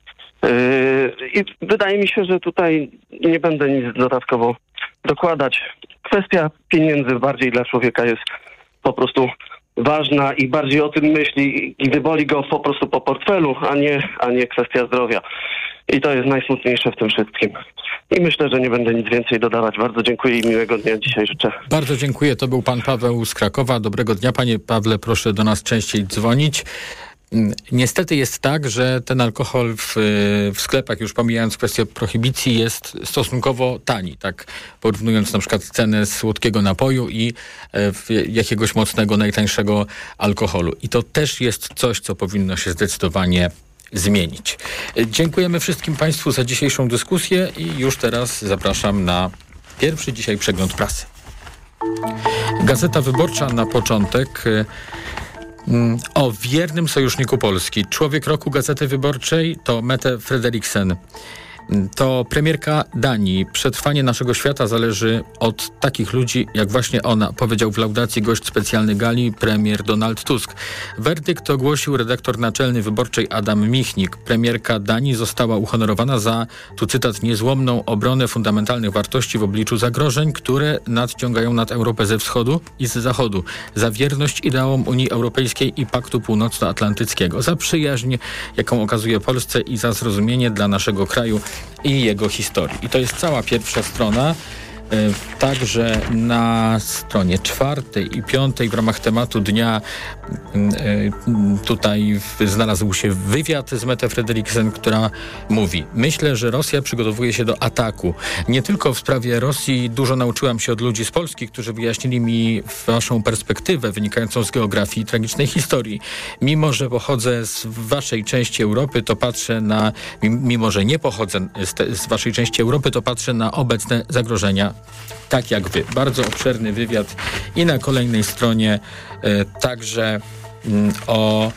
[SPEAKER 23] I wydaje mi się, że tutaj nie będę nic dodatkowo dokładać. Kwestia pieniędzy bardziej dla człowieka jest po prostu ważna i bardziej o tym myśli, gdy boli go po prostu po portfelu, a nie, a nie kwestia zdrowia. I to jest najsmutniejsze w tym wszystkim. I myślę, że nie będę nic więcej dodawać. Bardzo dziękuję i miłego dnia dzisiaj życzę.
[SPEAKER 2] Bardzo dziękuję. To był pan Paweł z Krakowa. Dobrego dnia, panie Pawle. Proszę do nas częściej dzwonić. Niestety jest tak, że ten alkohol w, w sklepach, już pomijając kwestię prohibicji, jest stosunkowo tani, tak porównując na przykład cenę słodkiego napoju i jakiegoś mocnego, najtańszego alkoholu. I to też jest coś, co powinno się zdecydowanie zmienić. Dziękujemy wszystkim państwu za dzisiejszą dyskusję i już teraz zapraszam na pierwszy dzisiaj przegląd prasy. Gazeta Wyborcza na początek. O wiernym sojuszniku Polski. Człowiek roku Gazety Wyborczej to Mette Frederiksen. To premierka Danii. Przetrwanie naszego świata zależy od takich ludzi, jak właśnie ona, powiedział w laudacji gość specjalny gali, premier Donald Tusk. Werdykt ogłosił redaktor naczelny Wyborczej Adam Michnik. Premierka Danii została uhonorowana za, tu cytat, niezłomną obronę fundamentalnych wartości w obliczu zagrożeń, które nadciągają nad Europę ze wschodu i z zachodu. Za wierność ideałom Unii Europejskiej i Paktu Północnoatlantyckiego. Za przyjaźń, jaką okazuje Polsce i za zrozumienie dla naszego kraju i jego historii. I to jest cała pierwsza strona. Także na stronie czwartej i piątej w ramach tematu dnia tutaj znalazł się wywiad z Mette Frederiksen, która mówi: myślę, że Rosja przygotowuje się do ataku. Nie tylko w sprawie Rosji dużo nauczyłam się od ludzi z Polski, którzy wyjaśnili mi waszą perspektywę wynikającą z geografii i tragicznej historii. Mimo, że pochodzę z waszej części Europy, to patrzę na, mimo, że nie pochodzę z, te, z waszej części Europy, to patrzę na obecne zagrożenia tak jak wy. Bardzo obszerny wywiad i na kolejnej stronie y, także y, o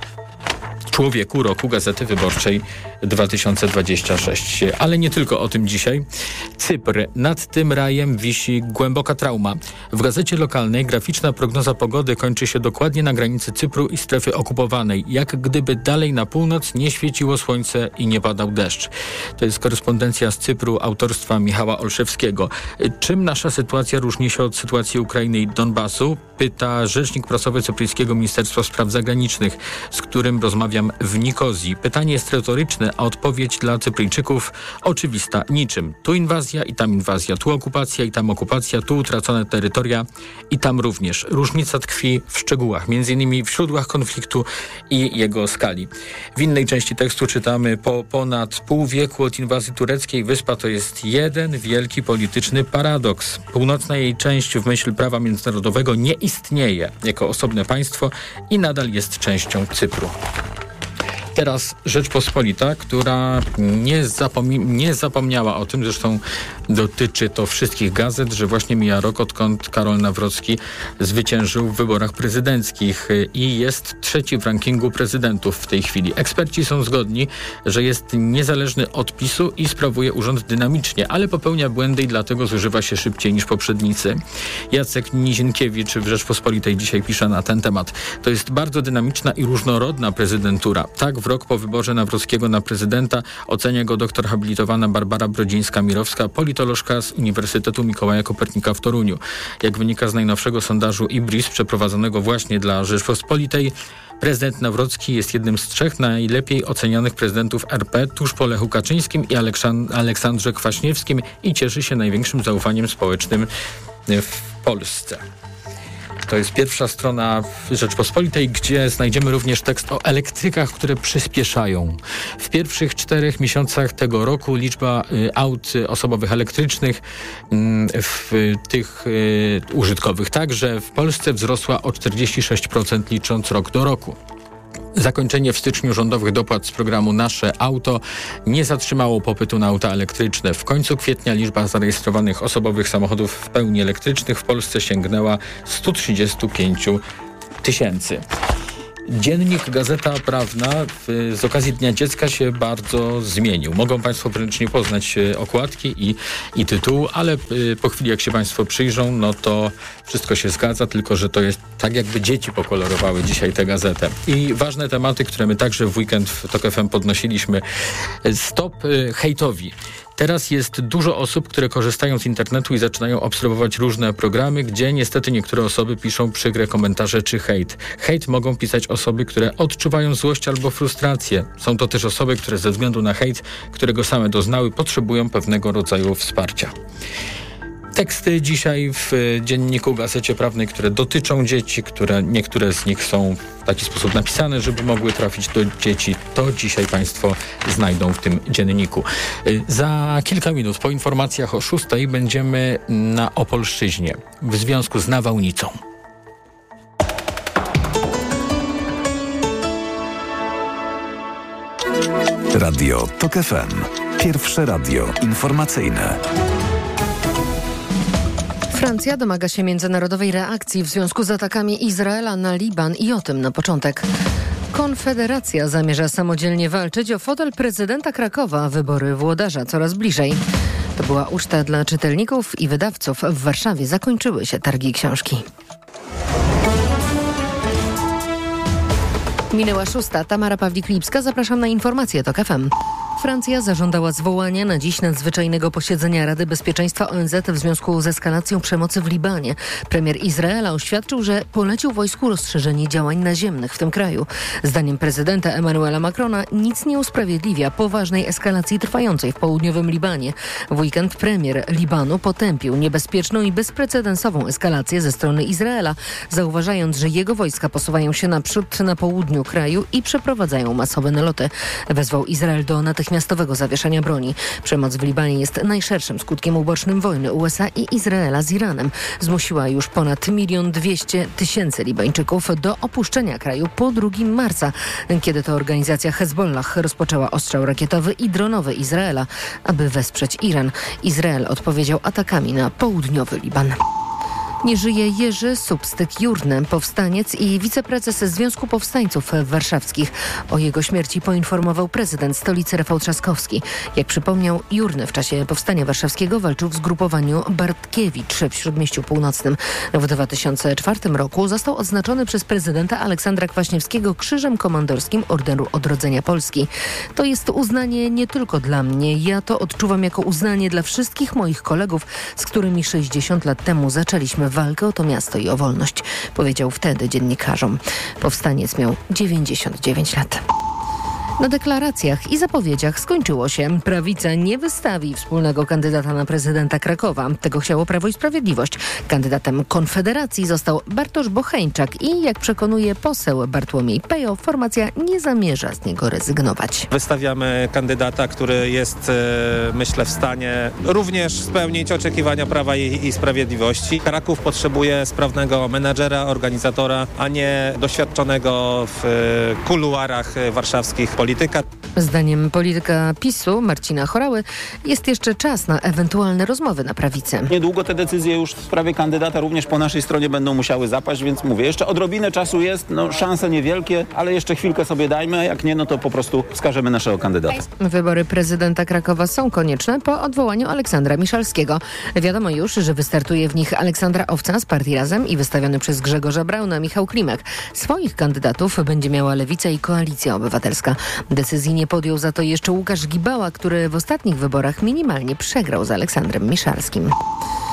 [SPEAKER 2] człowieku roku Gazety Wyborczej dwa tysiące dwudziestym szóstym. Ale nie tylko o tym dzisiaj. Cypr. Nad tym rajem wisi głęboka trauma. W gazecie lokalnej graficzna prognoza pogody kończy się dokładnie na granicy Cypru i strefy okupowanej. Jak gdyby dalej na północ nie świeciło słońce i nie padał deszcz. To jest korespondencja z Cypru autorstwa Michała Olszewskiego. Czym nasza sytuacja różni się od sytuacji Ukrainy i Donbasu? Pyta rzecznik prasowy cypryjskiego Ministerstwa Spraw Zagranicznych, z którym rozmawiam w Nikozji. Pytanie jest retoryczne, a odpowiedź dla Cypryjczyków oczywista. Niczym. Tu inwazja i tam inwazja. Tu okupacja i tam okupacja. Tu utracone terytoria i tam również. Różnica tkwi w szczegółach, między innymi w źródłach konfliktu i jego skali. W innej części tekstu czytamy: po ponad pół wieku od inwazji tureckiej wyspa to jest jeden wielki polityczny paradoks. Północna jej część w myśl prawa międzynarodowego nie istnieje jako osobne państwo i nadal jest częścią Cypru. Teraz Rzeczpospolita, która nie, zapomi- nie zapomniała o tym, zresztą dotyczy to wszystkich gazet, że właśnie mija rok, odkąd Karol Nawrocki zwyciężył w wyborach prezydenckich i jest trzeci w rankingu prezydentów w tej chwili. Eksperci są zgodni, że jest niezależny od PiSu i sprawuje urząd dynamicznie, ale popełnia błędy i dlatego zużywa się szybciej niż poprzednicy. Jacek Nizinkiewicz w Rzeczpospolitej dzisiaj pisze na ten temat. To jest bardzo dynamiczna i różnorodna prezydentura. Tak w rok po wyborze Nawrockiego na prezydenta ocenia go doktor habilitowana Barbara Brodzińska-Mirowska, politolożka z Uniwersytetu Mikołaja Kopernika w Toruniu. Jak wynika z najnowszego sondażu IBRIS przeprowadzonego właśnie dla Rzeczpospolitej, prezydent Nawrocki jest jednym z trzech najlepiej ocenianych prezydentów R P tuż po Lechu Kaczyńskim i Aleksand- Aleksandrze Kwaśniewskim i cieszy się największym zaufaniem społecznym w Polsce. To jest pierwsza strona Rzeczpospolitej, gdzie znajdziemy również tekst o elektrykach, które przyspieszają. W pierwszych czterech miesiącach tego roku liczba aut osobowych elektrycznych, w tych użytkowych także, w Polsce wzrosła o czterdzieści sześć procent licząc rok do roku. Zakończenie w styczniu rządowych dopłat z programu Nasze Auto nie zatrzymało popytu na auta elektryczne. W końcu kwietnia liczba zarejestrowanych osobowych samochodów w pełni elektrycznych w Polsce sięgnęła sto trzydzieści pięć tysięcy. Dziennik Gazeta Prawna w, z okazji Dnia Dziecka się bardzo zmienił. Mogą Państwo wręcz nie poznać okładki i, i tytułu, ale y, po chwili jak się Państwo przyjrzą, no to wszystko się zgadza, tylko że to jest tak jakby dzieci pokolorowały dzisiaj tę gazetę. I ważne tematy, które my także w weekend w Tok F M podnosiliśmy. Stop y, hejtowi. Teraz jest dużo osób, które korzystają z internetu i zaczynają obserwować różne programy, gdzie niestety niektóre osoby piszą przykre komentarze czy hejt. Hejt mogą pisać osoby, które odczuwają złość albo frustrację. Są to też osoby, które ze względu na hejt, którego same doznały, potrzebują pewnego rodzaju wsparcia. Teksty dzisiaj w dzienniku Gazecie Prawnej, które dotyczą dzieci, które niektóre z nich są w taki sposób napisane, żeby mogły trafić do dzieci, to dzisiaj Państwo znajdą w tym dzienniku. Za kilka minut po informacjach o szóstej będziemy na Opolszczyźnie w związku z nawałnicą.
[SPEAKER 1] Radio Tok F M. Pierwsze radio informacyjne.
[SPEAKER 3] Francja domaga się międzynarodowej reakcji w związku z atakami Izraela na Liban i o tym na początek. Konfederacja zamierza samodzielnie walczyć o fotel prezydenta Krakowa. Wybory włodarza coraz bliżej. To była uczta dla czytelników i wydawców. W Warszawie zakończyły się targi książki. Minęła szósta. Tamara Pawlik-Lipska. Zapraszam na informacje Tok F M. Francja zażądała zwołania na dziś nadzwyczajnego posiedzenia Rady Bezpieczeństwa O N Z w związku z eskalacją przemocy w Libanie. Premier Izraela oświadczył, że polecił wojsku rozszerzenie działań naziemnych w tym kraju. Zdaniem prezydenta Emmanuela Macrona nic nie usprawiedliwia poważnej eskalacji trwającej w południowym Libanie. W weekend premier Libanu potępił niebezpieczną i bezprecedensową eskalację ze strony Izraela, zauważając, że jego wojska posuwają się naprzód na południu kraju i przeprowadzają masowe naloty. Wezwał Izrael do natychmiastowego natychmiastowego zawieszania broni. Przemoc w Libanie jest najszerszym skutkiem ubocznym wojny U S A i Izraela z Iranem. Zmusiła już ponad milion dwieście tysięcy Libańczyków do opuszczenia kraju po drugiego marca, kiedy to organizacja Hezbollah rozpoczęła ostrzał rakietowy i dronowy Izraela, aby wesprzeć Iran. Izrael odpowiedział atakami na południowy Liban. Nie żyje Jerzy Substyk-Jurny, powstaniec i wiceprezes Związku Powstańców Warszawskich. O jego śmierci poinformował prezydent stolicy Rafał Trzaskowski. Jak przypomniał, Jurny w czasie Powstania Warszawskiego walczył w zgrupowaniu Bartkiewicz w Śródmieściu Północnym. W dwa tysiące czwartym roku został odznaczony przez prezydenta Aleksandra Kwaśniewskiego Krzyżem Komandorskim Orderu Odrodzenia Polski. To jest uznanie nie tylko dla mnie. Ja to odczuwam jako uznanie dla wszystkich moich kolegów, z którymi sześćdziesiąt lat temu zaczęliśmy walkę o to miasto i o wolność, powiedział wtedy dziennikarzom. Powstaniec miał dziewięćdziesiąt dziewięć lat. Na deklaracjach i zapowiedziach skończyło się. Prawica nie wystawi wspólnego kandydata na prezydenta Krakowa. Tego chciało Prawo i Sprawiedliwość. Kandydatem Konfederacji został Bartosz Bocheńczak i jak przekonuje poseł Bartłomiej Pejo, formacja nie zamierza z niego rezygnować.
[SPEAKER 4] Wystawiamy kandydata, który jest, myślę, w stanie również spełnić oczekiwania Prawa i, i Sprawiedliwości. Kraków potrzebuje sprawnego menadżera, organizatora, a nie doświadczonego w kuluarach warszawskich polityków. Polityka.
[SPEAKER 3] Zdaniem polityka PiSu Marcina Chorały jest jeszcze czas na ewentualne rozmowy na prawicy.
[SPEAKER 24] Niedługo te decyzje już w sprawie kandydata również po naszej stronie będą musiały zapaść, więc mówię, jeszcze odrobinę czasu jest, no szanse niewielkie, ale jeszcze chwilkę sobie dajmy, a jak nie, no to po prostu wskażemy naszego kandydata.
[SPEAKER 3] Wybory prezydenta Krakowa są konieczne po odwołaniu Aleksandra Miszalskiego. Wiadomo już, że wystartuje w nich Aleksandra Owca z partii Razem i wystawiony przez Grzegorza Brauna Michał Klimek. Swoich kandydatów będzie miała Lewica i Koalicja Obywatelska. Decyzji nie podjął za to jeszcze Łukasz Gibała, który w ostatnich wyborach minimalnie przegrał z Aleksandrem Miszalskim.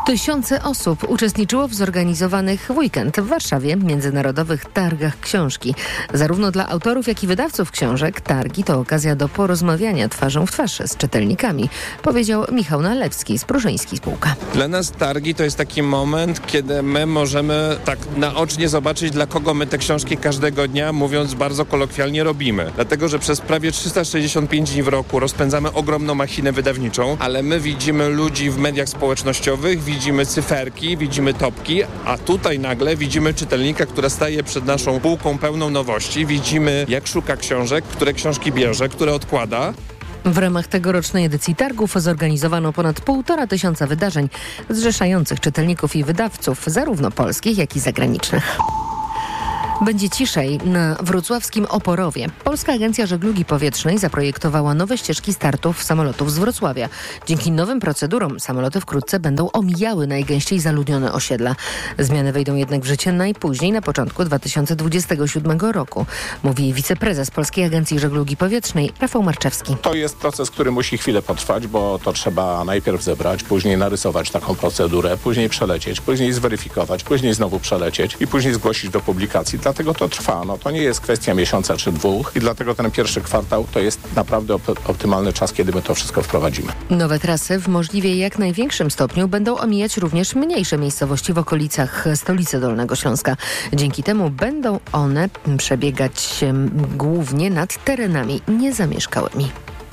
[SPEAKER 3] Tysiące osób uczestniczyło w zorganizowanych w weekend w Warszawie międzynarodowych targach książki. Zarówno dla autorów, jak i wydawców książek targi to okazja do porozmawiania twarzą w twarz z czytelnikami, powiedział Michał Nalewski z Pruszyński Spółka.
[SPEAKER 5] Dla nas targi to jest taki moment, kiedy my możemy tak naocznie zobaczyć, dla kogo my te książki każdego dnia, mówiąc bardzo kolokwialnie, robimy. Dlatego, że przez prawie trzysta sześćdziesiąt pięć dni w roku rozpędzamy ogromną machinę wydawniczą, ale my widzimy ludzi w mediach społecznościowych, widzimy cyferki, widzimy topki, a tutaj nagle widzimy czytelnika, która staje przed naszą półką pełną nowości. Widzimy, jak szuka książek, które książki bierze, które odkłada.
[SPEAKER 3] W ramach tegorocznej edycji targów zorganizowano ponad półtora tysiąca wydarzeń zrzeszających czytelników i wydawców, zarówno polskich, jak i zagranicznych. Będzie ciszej na wrocławskim Oporowie. Polska Agencja Żeglugi Powietrznej zaprojektowała nowe ścieżki startów samolotów z Wrocławia. Dzięki nowym procedurom samoloty wkrótce będą omijały najgęściej zaludnione osiedla. Zmiany wejdą jednak w życie najpóźniej na początku dwa tysiące dwudziestego siódmego roku, mówi wiceprezes Polskiej Agencji Żeglugi Powietrznej Rafał Marczewski.
[SPEAKER 7] To jest proces, który musi chwilę potrwać, bo to trzeba najpierw zebrać, później narysować taką procedurę, później przelecieć, później zweryfikować, później znowu przelecieć i później zgłosić do publikacji. Dlatego to trwa. No, to nie jest kwestia miesiąca czy dwóch i dlatego ten pierwszy kwartał to jest naprawdę op- optymalny czas, kiedy my to wszystko wprowadzimy.
[SPEAKER 3] Nowe trasy w możliwie jak największym stopniu będą omijać również mniejsze miejscowości w okolicach stolicy Dolnego Śląska. Dzięki temu będą one przebiegać głównie nad terenami niezamieszkałymi.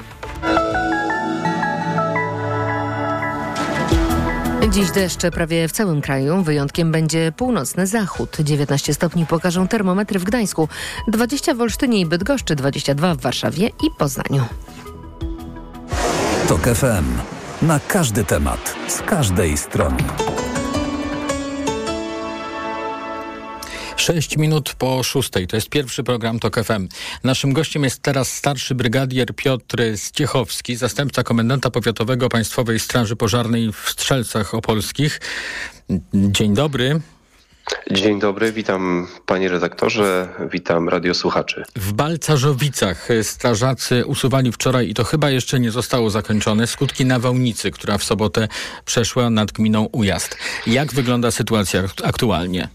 [SPEAKER 3] Dziś deszcze prawie w całym kraju. Wyjątkiem będzie północny zachód. dziewiętnaście stopni pokażą termometry w Gdańsku, dwadzieścia w Olsztynie i Bydgoszczy, dwadzieścia dwa w Warszawie i Poznaniu.
[SPEAKER 1] TOK F M. Na każdy temat, z każdej strony.
[SPEAKER 2] Sześć minut po szóstej. To jest pierwszy program TOK F M. Naszym gościem jest teraz starszy brygadier Piotr Zciechowski, zastępca komendanta powiatowego Państwowej Straży Pożarnej w Strzelcach Opolskich. Dzień dobry.
[SPEAKER 8] Dzień dobry, witam panie redaktorze, witam radiosłuchaczy.
[SPEAKER 2] W Balcarzowicach strażacy usuwali wczoraj, i to chyba jeszcze nie zostało zakończone, skutki nawałnicy, która w sobotę przeszła nad gminą Ujazd. Jak wygląda sytuacja aktualnie?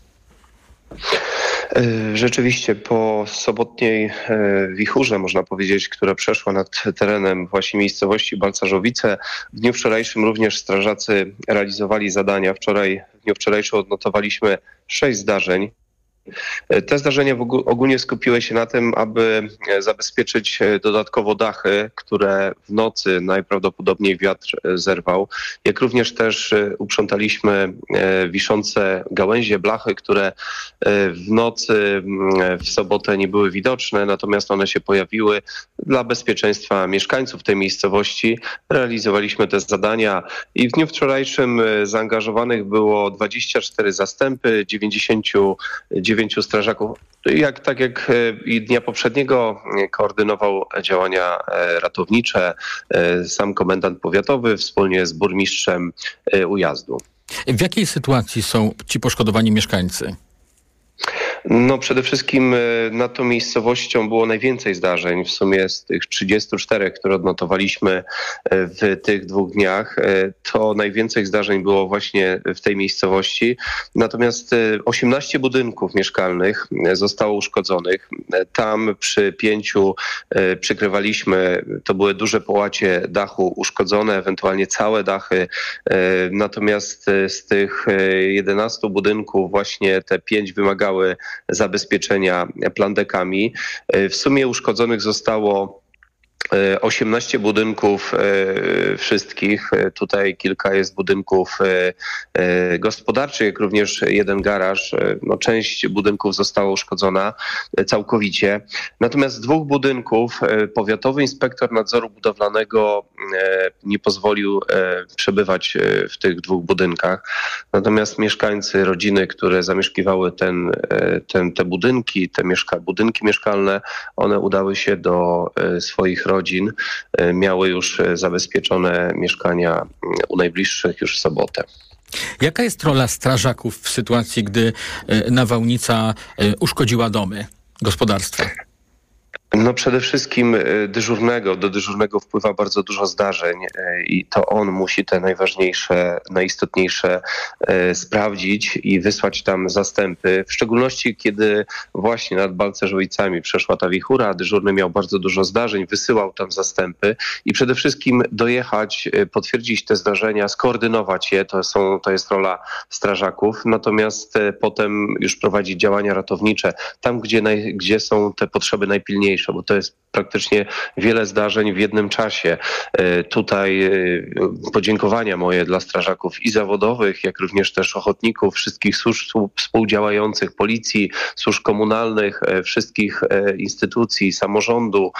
[SPEAKER 8] Rzeczywiście po sobotniej wichurze, można powiedzieć, która przeszła nad terenem właśnie miejscowości Balcarzowice, w dniu wczorajszym również strażacy realizowali zadania. Wczoraj, w dniu wczorajszym odnotowaliśmy sześć zdarzeń. Te zdarzenia ogólnie skupiły się na tym, aby zabezpieczyć dodatkowo dachy, które w nocy najprawdopodobniej wiatr zerwał, jak również też uprzątaliśmy wiszące gałęzie, blachy, które w nocy w sobotę nie były widoczne, natomiast one się pojawiły. Dla bezpieczeństwa mieszkańców tej miejscowości realizowaliśmy te zadania i w dniu wczorajszym zaangażowanych było dwadzieścia cztery zastępy, dziewięćdziesięciu dziewięciu strażaków. Jak, tak jak i dnia poprzedniego koordynował działania ratownicze sam komendant powiatowy wspólnie z burmistrzem Ujazdu.
[SPEAKER 2] W jakiej sytuacji są ci poszkodowani mieszkańcy?
[SPEAKER 8] No przede wszystkim nad tą miejscowością było najwięcej zdarzeń, w sumie z tych trzydziestu czterech, które odnotowaliśmy w tych dwóch dniach, to najwięcej zdarzeń było właśnie w tej miejscowości. Natomiast osiemnaście budynków mieszkalnych zostało uszkodzonych. Tam przy pięciu przykrywaliśmy, to były duże połacie dachu uszkodzone, ewentualnie całe dachy. Natomiast z tych jedenastu budynków właśnie te pięć wymagały zabezpieczenia plandekami. W sumie uszkodzonych zostało osiemnaście budynków wszystkich. Tutaj kilka jest budynków gospodarczych, jak również jeden garaż. No, część budynków została uszkodzona całkowicie. Natomiast z dwóch budynków powiatowy inspektor nadzoru budowlanego nie pozwolił przebywać w tych dwóch budynkach. Natomiast mieszkańcy, rodziny, które zamieszkiwały ten, ten, te budynki, te mieszka- budynki mieszkalne, one udały się do swoich rodzin, miały już zabezpieczone mieszkania u najbliższych już w sobotę.
[SPEAKER 2] Jaka jest rola strażaków w sytuacji, gdy nawałnica uszkodziła domy, gospodarstwa?
[SPEAKER 8] No przede wszystkim dyżurnego. Do dyżurnego wpływa bardzo dużo zdarzeń i to on musi te najważniejsze, najistotniejsze sprawdzić i wysłać tam zastępy. W szczególności kiedy właśnie nad Balcerzowicami przeszła ta wichura, dyżurny miał bardzo dużo zdarzeń, wysyłał tam zastępy i przede wszystkim dojechać, potwierdzić te zdarzenia, skoordynować je, to, są, to jest rola strażaków, natomiast potem już prowadzić działania ratownicze tam, gdzie, naj, gdzie są te potrzeby najpilniejsze, bo to jest praktycznie wiele zdarzeń w jednym czasie. Tutaj podziękowania moje dla strażaków i zawodowych, jak również też ochotników, wszystkich służb współdziałających, policji, służb komunalnych, wszystkich instytucji, samorządu,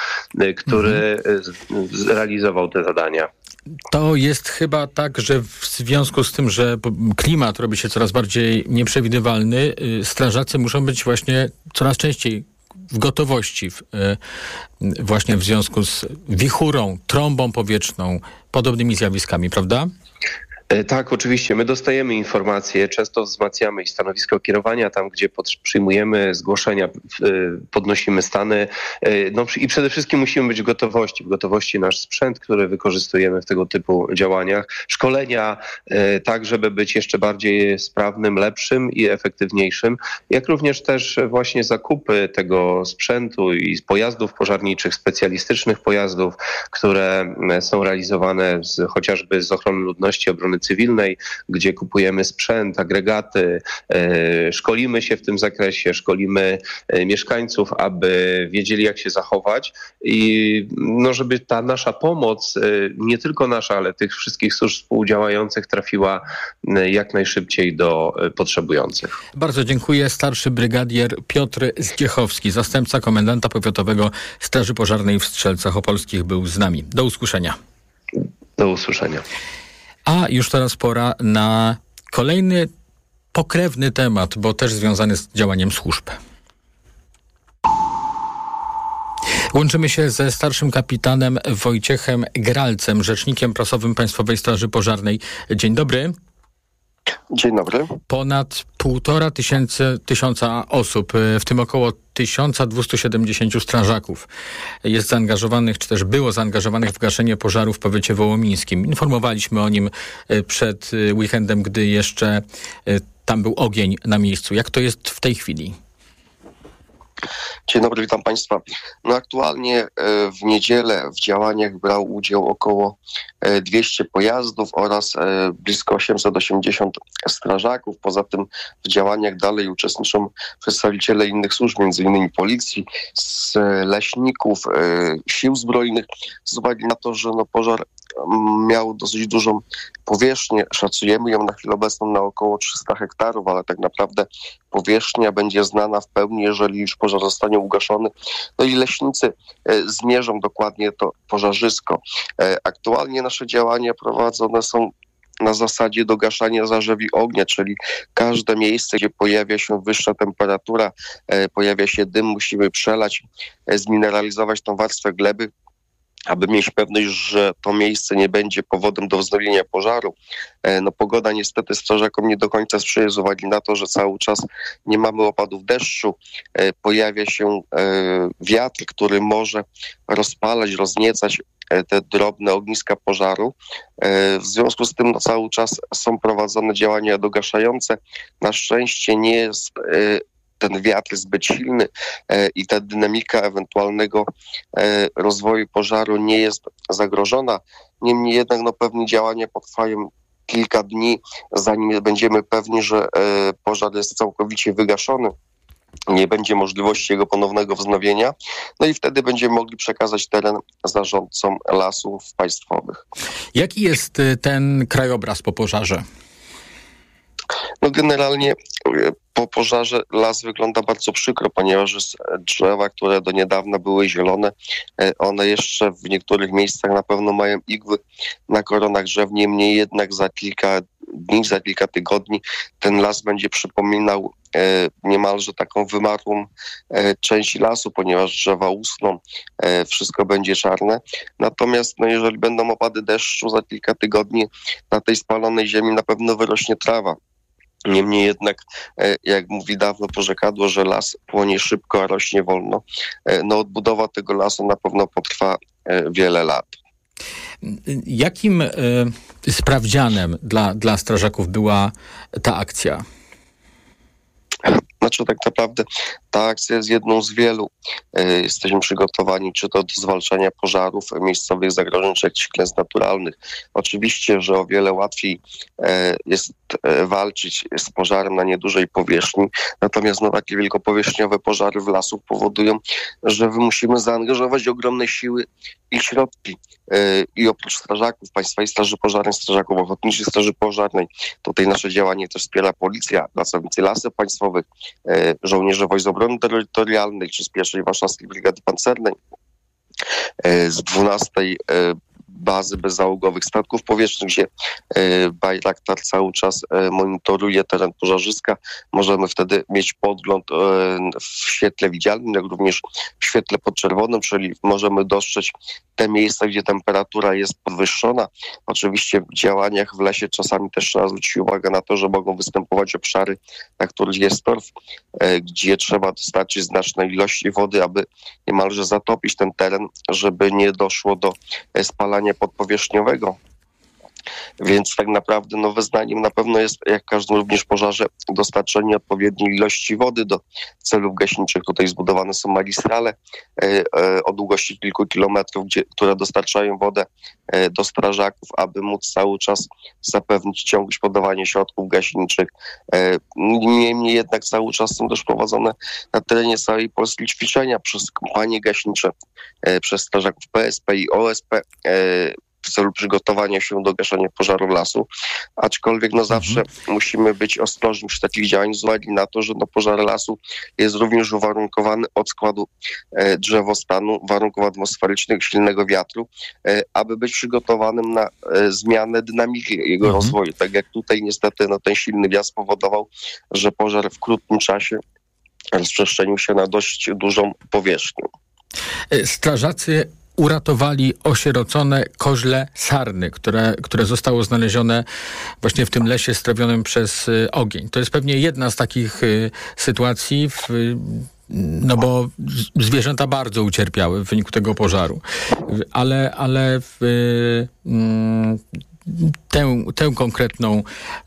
[SPEAKER 8] który mhm. realizował te zadania.
[SPEAKER 2] To jest chyba tak, że w związku z tym, że klimat robi się coraz bardziej nieprzewidywalny, strażacy muszą być właśnie coraz częściej w gotowości, w, właśnie w związku z wichurą, trąbą powietrzną, podobnymi zjawiskami, prawda?
[SPEAKER 8] Tak, oczywiście. My dostajemy informacje, często wzmacniamy i stanowisko kierowania tam, gdzie pod, przyjmujemy zgłoszenia, podnosimy stany. No i przede wszystkim musimy być w gotowości. W gotowości nasz sprzęt, który wykorzystujemy w tego typu działaniach. Szkolenia tak, żeby być jeszcze bardziej sprawnym, lepszym i efektywniejszym. Jak również też właśnie zakupy tego sprzętu i pojazdów pożarniczych, specjalistycznych pojazdów, które są realizowane z, chociażby z ochrony ludności, obrony cywilnej, gdzie kupujemy sprzęt, agregaty, e, szkolimy się w tym zakresie, szkolimy e, mieszkańców, aby wiedzieli, jak się zachować i no, żeby ta nasza pomoc, e, nie tylko nasza, ale tych wszystkich służb współdziałających trafiła e, jak najszybciej do e, potrzebujących.
[SPEAKER 2] Bardzo dziękuję. Starszy brygadier Piotr Zdziechowski, zastępca komendanta powiatowego Straży Pożarnej w Strzelcach Opolskich, był z nami. Do usłyszenia.
[SPEAKER 8] Do usłyszenia.
[SPEAKER 2] A już teraz pora na kolejny pokrewny temat, bo też związany z działaniem służb. Łączymy się ze starszym kapitanem Wojciechem Gralcem, rzecznikiem prasowym Państwowej Straży Pożarnej. Dzień dobry.
[SPEAKER 12] Dzień dobry.
[SPEAKER 2] Ponad półtora tysięcy, tysiąca osób, w tym około tysiąc dwieście siedemdziesiąt strażaków jest zaangażowanych, czy też było zaangażowanych w gaszenie pożaru w powiecie wołomińskim. Informowaliśmy o nim przed weekendem, gdy jeszcze tam był ogień na miejscu. Jak to jest w tej chwili?
[SPEAKER 12] Dzień dobry, witam Państwa. No aktualnie w niedzielę w działaniach brał udział około dwieście pojazdów oraz blisko osiemset osiemdziesiąt strażaków. Poza tym w działaniach dalej uczestniczą przedstawiciele innych służb, między innymi policji, z leśników, sił zbrojnych, z uwagi na to, że no pożar miał dosyć dużą powierzchnię. Szacujemy ją na chwilę obecną na około trzysta hektarów, ale tak naprawdę powierzchnia będzie znana w pełni, jeżeli już pożar zostanie ugaszony. No i leśnicy zmierzą dokładnie to pożarzysko. Aktualnie nasze działania prowadzone są na zasadzie dogaszania zarzewi ognia, czyli każde miejsce, gdzie pojawia się wyższa temperatura, pojawia się dym, musimy przelać, zmineralizować tą warstwę gleby, aby mieć pewność, że to miejsce nie będzie powodem do wznowienia pożaru. No pogoda niestety strażakom nie do końca sprzyja z uwagi na to, że cały czas nie mamy opadów deszczu. Pojawia się wiatr, który może rozpalać, rozniecać te drobne ogniska pożaru. W związku z tym no, cały czas są prowadzone działania dogaszające. Na szczęście nie jest ten wiatr zbyt silny e, i ta dynamika ewentualnego e, rozwoju pożaru nie jest zagrożona. Niemniej jednak no, pewne działania potrwają kilka dni, zanim będziemy pewni, że e, pożar jest całkowicie wygaszony. Nie będzie możliwości jego ponownego wznowienia. No i wtedy będziemy mogli przekazać teren zarządcom lasów państwowych.
[SPEAKER 2] Jaki jest ten krajobraz po pożarze?
[SPEAKER 12] No generalnie po pożarze las wygląda bardzo przykro, ponieważ drzewa, które do niedawna były zielone, one jeszcze w niektórych miejscach na pewno mają igły na koronach drzew, niemniej jednak za kilka dni, za kilka tygodni ten las będzie przypominał e, niemalże taką wymarłą e, część lasu, ponieważ drzewa usną, e, wszystko będzie czarne. Natomiast no, jeżeli będą opady deszczu za kilka tygodni, na tej spalonej ziemi na pewno wyrośnie trawa. Niemniej jednak, jak mówi dawno porzekadło, że las płonie szybko, a rośnie wolno, no odbudowa tego lasu na pewno potrwa wiele lat.
[SPEAKER 2] Jakim y, sprawdzianem dla, dla strażaków była ta akcja?
[SPEAKER 12] Znaczy tak naprawdę ta akcja jest jedną z wielu. Jesteśmy przygotowani czy to do zwalczania pożarów, miejscowych zagrożeń, czy jakichś klęsk naturalnych. Oczywiście, że o wiele łatwiej jest walczyć z pożarem na niedużej powierzchni, natomiast no, takie wielkopowierzchniowe pożary w lasu powodują, że musimy zaangażować ogromne siły i środki. I oprócz strażaków, Państwowej Straży Pożarnej, strażaków Ochotniczej Straży Pożarnej, tutaj nasze działanie też wspiera policja, pracownicy Lasów Państwowych, żołnierze Wojsk Obrony Terytorialnej czy z pierwszej Warszawskiej Brygady Pancernej, z dwunastej bazy bezzałogowych statków powietrznych, gdzie Bayraktar cały czas monitoruje teren pożarzyska. Możemy wtedy mieć podgląd w świetle widzialnym, jak również w świetle podczerwonym, czyli możemy dostrzec te miejsca, gdzie temperatura jest podwyższona. Oczywiście w działaniach w lesie czasami też trzeba zwrócić uwagę na to, że mogą występować obszary, na których jest torf, gdzie trzeba dostarczyć znacznej ilości wody, aby niemalże zatopić ten teren, żeby nie doszło do spalania podpowierzchniowego. Więc tak naprawdę no, wyznaniem na pewno jest, jak w każdym również pożarze, dostarczenie odpowiedniej ilości wody do celów gaśniczych. Tutaj zbudowane są magistrale e, e, o długości kilku kilometrów, gdzie, które dostarczają wodę e, do strażaków, aby móc cały czas zapewnić ciągłość podawania środków gaśniczych. E, niemniej jednak cały czas są też prowadzone na terenie całej Polski ćwiczenia przez kompanie gaśnicze, e, przez strażaków P S P i O S P, e, w celu przygotowania się do gaszenia pożaru lasu, aczkolwiek no zawsze mhm. musimy być ostrożni przy takich działaniach z uwagi na to, że no pożar lasu jest również uwarunkowany od składu e, drzewostanu, warunków atmosferycznych, silnego wiatru, e, aby być przygotowanym na e, zmianę dynamiki jego mhm. rozwoju. Tak jak tutaj niestety no, ten silny wiatr spowodował, że pożar w krótkim czasie rozprzestrzenił się na dość dużą powierzchnię.
[SPEAKER 2] Strażacy uratowali osierocone koźle sarny, które, które zostało znalezione właśnie w tym lesie strawionym przez y, ogień. To jest pewnie jedna z takich y, sytuacji, w, y, no bo z, zwierzęta bardzo ucierpiały w wyniku tego pożaru. Ale, ale w, y, y, Tę, tę konkretną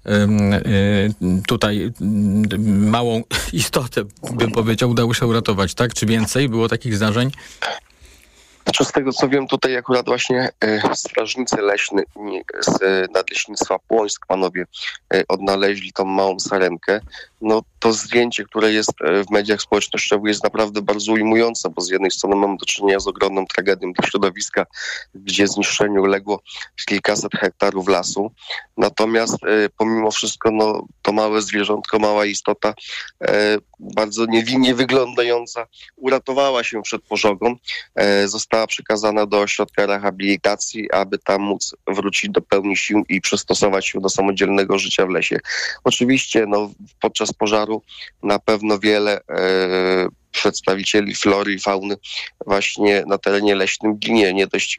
[SPEAKER 2] y, tutaj y, małą istotę, bym powiedział, udało się uratować, tak? Czy więcej było takich zdarzeń?
[SPEAKER 12] Znaczy z tego co wiem, tutaj akurat właśnie e, strażnicy leśni z e, Nadleśnictwa Płońsk, panowie e, odnaleźli tą małą sarenkę. No to zdjęcie, które jest w mediach społecznościowych, jest naprawdę bardzo ujmujące, bo z jednej strony mamy do czynienia z ogromną tragedią dla środowiska, gdzie zniszczeniu uległo kilkaset hektarów lasu. Natomiast e, pomimo wszystko no, to małe zwierzątko, mała istota, e, bardzo niewinnie wyglądająca, uratowała się przed pożogą. E, została przekazana do ośrodka rehabilitacji, aby tam móc wrócić do pełni sił i przystosować się do samodzielnego życia w lesie. Oczywiście no, podczas pożaru na pewno wiele e, przedstawicieli flory i fauny właśnie na terenie leśnym ginie. Nie dość,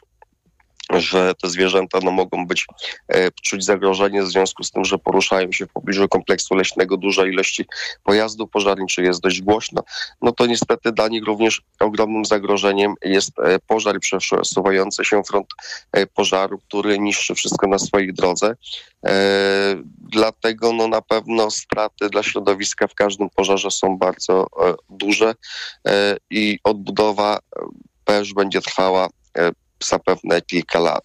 [SPEAKER 12] że te zwierzęta no, mogą być e, czuć zagrożenie w związku z tym, że poruszają się w pobliżu kompleksu leśnego duża ilości pojazdów pożarniczych, jest dość głośno, no to niestety dla nich również ogromnym zagrożeniem jest e, pożar i przesuwający się front e, pożaru, który niszczy wszystko na swojej drodze. E, dlatego no, na pewno straty dla środowiska w każdym pożarze są bardzo e, duże e, i odbudowa też będzie trwała e, zapewne kilka lat.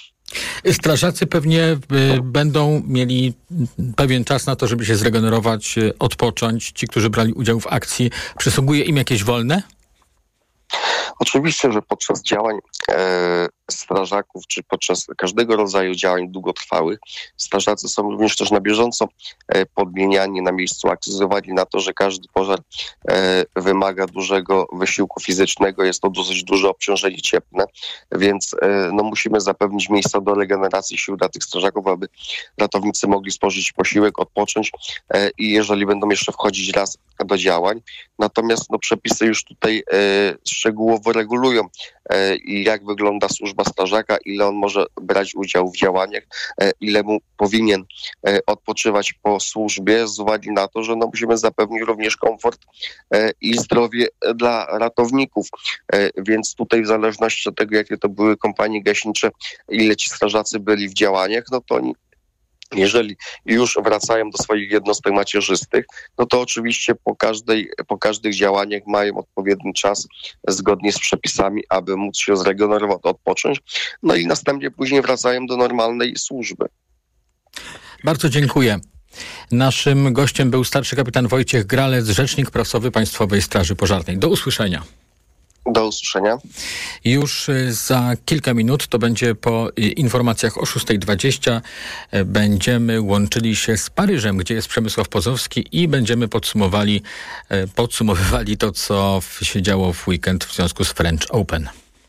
[SPEAKER 2] Strażacy pewnie y, będą mieli pewien czas na to, żeby się zregenerować, y, odpocząć. Ci, którzy brali udział w akcji, przysługuje im jakieś wolne?
[SPEAKER 12] Oczywiście, że podczas działań e, strażaków, czy podczas każdego rodzaju działań długotrwałych, strażacy są również też na bieżąco e, podmieniani na miejscu akcji, z uwagi na to, że każdy pożar e, wymaga dużego wysiłku fizycznego, jest to dosyć duże obciążenie cieplne, więc e, no, musimy zapewnić miejsca do regeneracji sił dla tych strażaków, aby ratownicy mogli spożyć posiłek, odpocząć e, i jeżeli będą jeszcze wchodzić raz do działań. Natomiast no, przepisy już tutaj e, szczegółowo regulują e, i jak wygląda służba służba strażaka, ile on może brać udział w działaniach, ile mu powinien odpoczywać po służbie, z uwagi na to, że no musimy zapewnić również komfort i zdrowie dla ratowników. Więc tutaj w zależności od tego, jakie to były kompanie gaśnicze, ile ci strażacy byli w działaniach, no to oni, jeżeli już wracają do swoich jednostek macierzystych, no to oczywiście po, każdej, po każdych działaniach mają odpowiedni czas zgodnie z przepisami, aby móc się zregenerować, odpocząć, no i następnie później wracają do normalnej służby.
[SPEAKER 2] Bardzo dziękuję. Naszym gościem był starszy kapitan Wojciech Gralec, rzecznik prasowy Państwowej Straży Pożarnej. Do usłyszenia.
[SPEAKER 12] Do usłyszenia.
[SPEAKER 2] Już za kilka minut, to będzie po informacjach o szósta dwadzieścia, będziemy łączyli się z Paryżem, gdzie jest Przemysław Pozowski i będziemy podsumowali, podsumowywali to, co się działo w weekend w związku z French Open.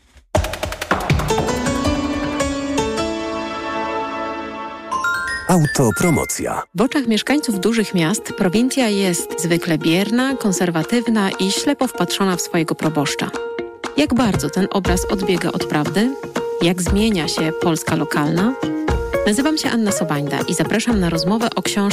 [SPEAKER 1] Autopromocja.
[SPEAKER 14] W oczach mieszkańców dużych miast prowincja jest zwykle bierna, konserwatywna i ślepo wpatrzona w swojego proboszcza. Jak bardzo ten obraz odbiega od prawdy? Jak zmienia się Polska lokalna? Nazywam się Anna Sobańda i zapraszam na rozmowę o książce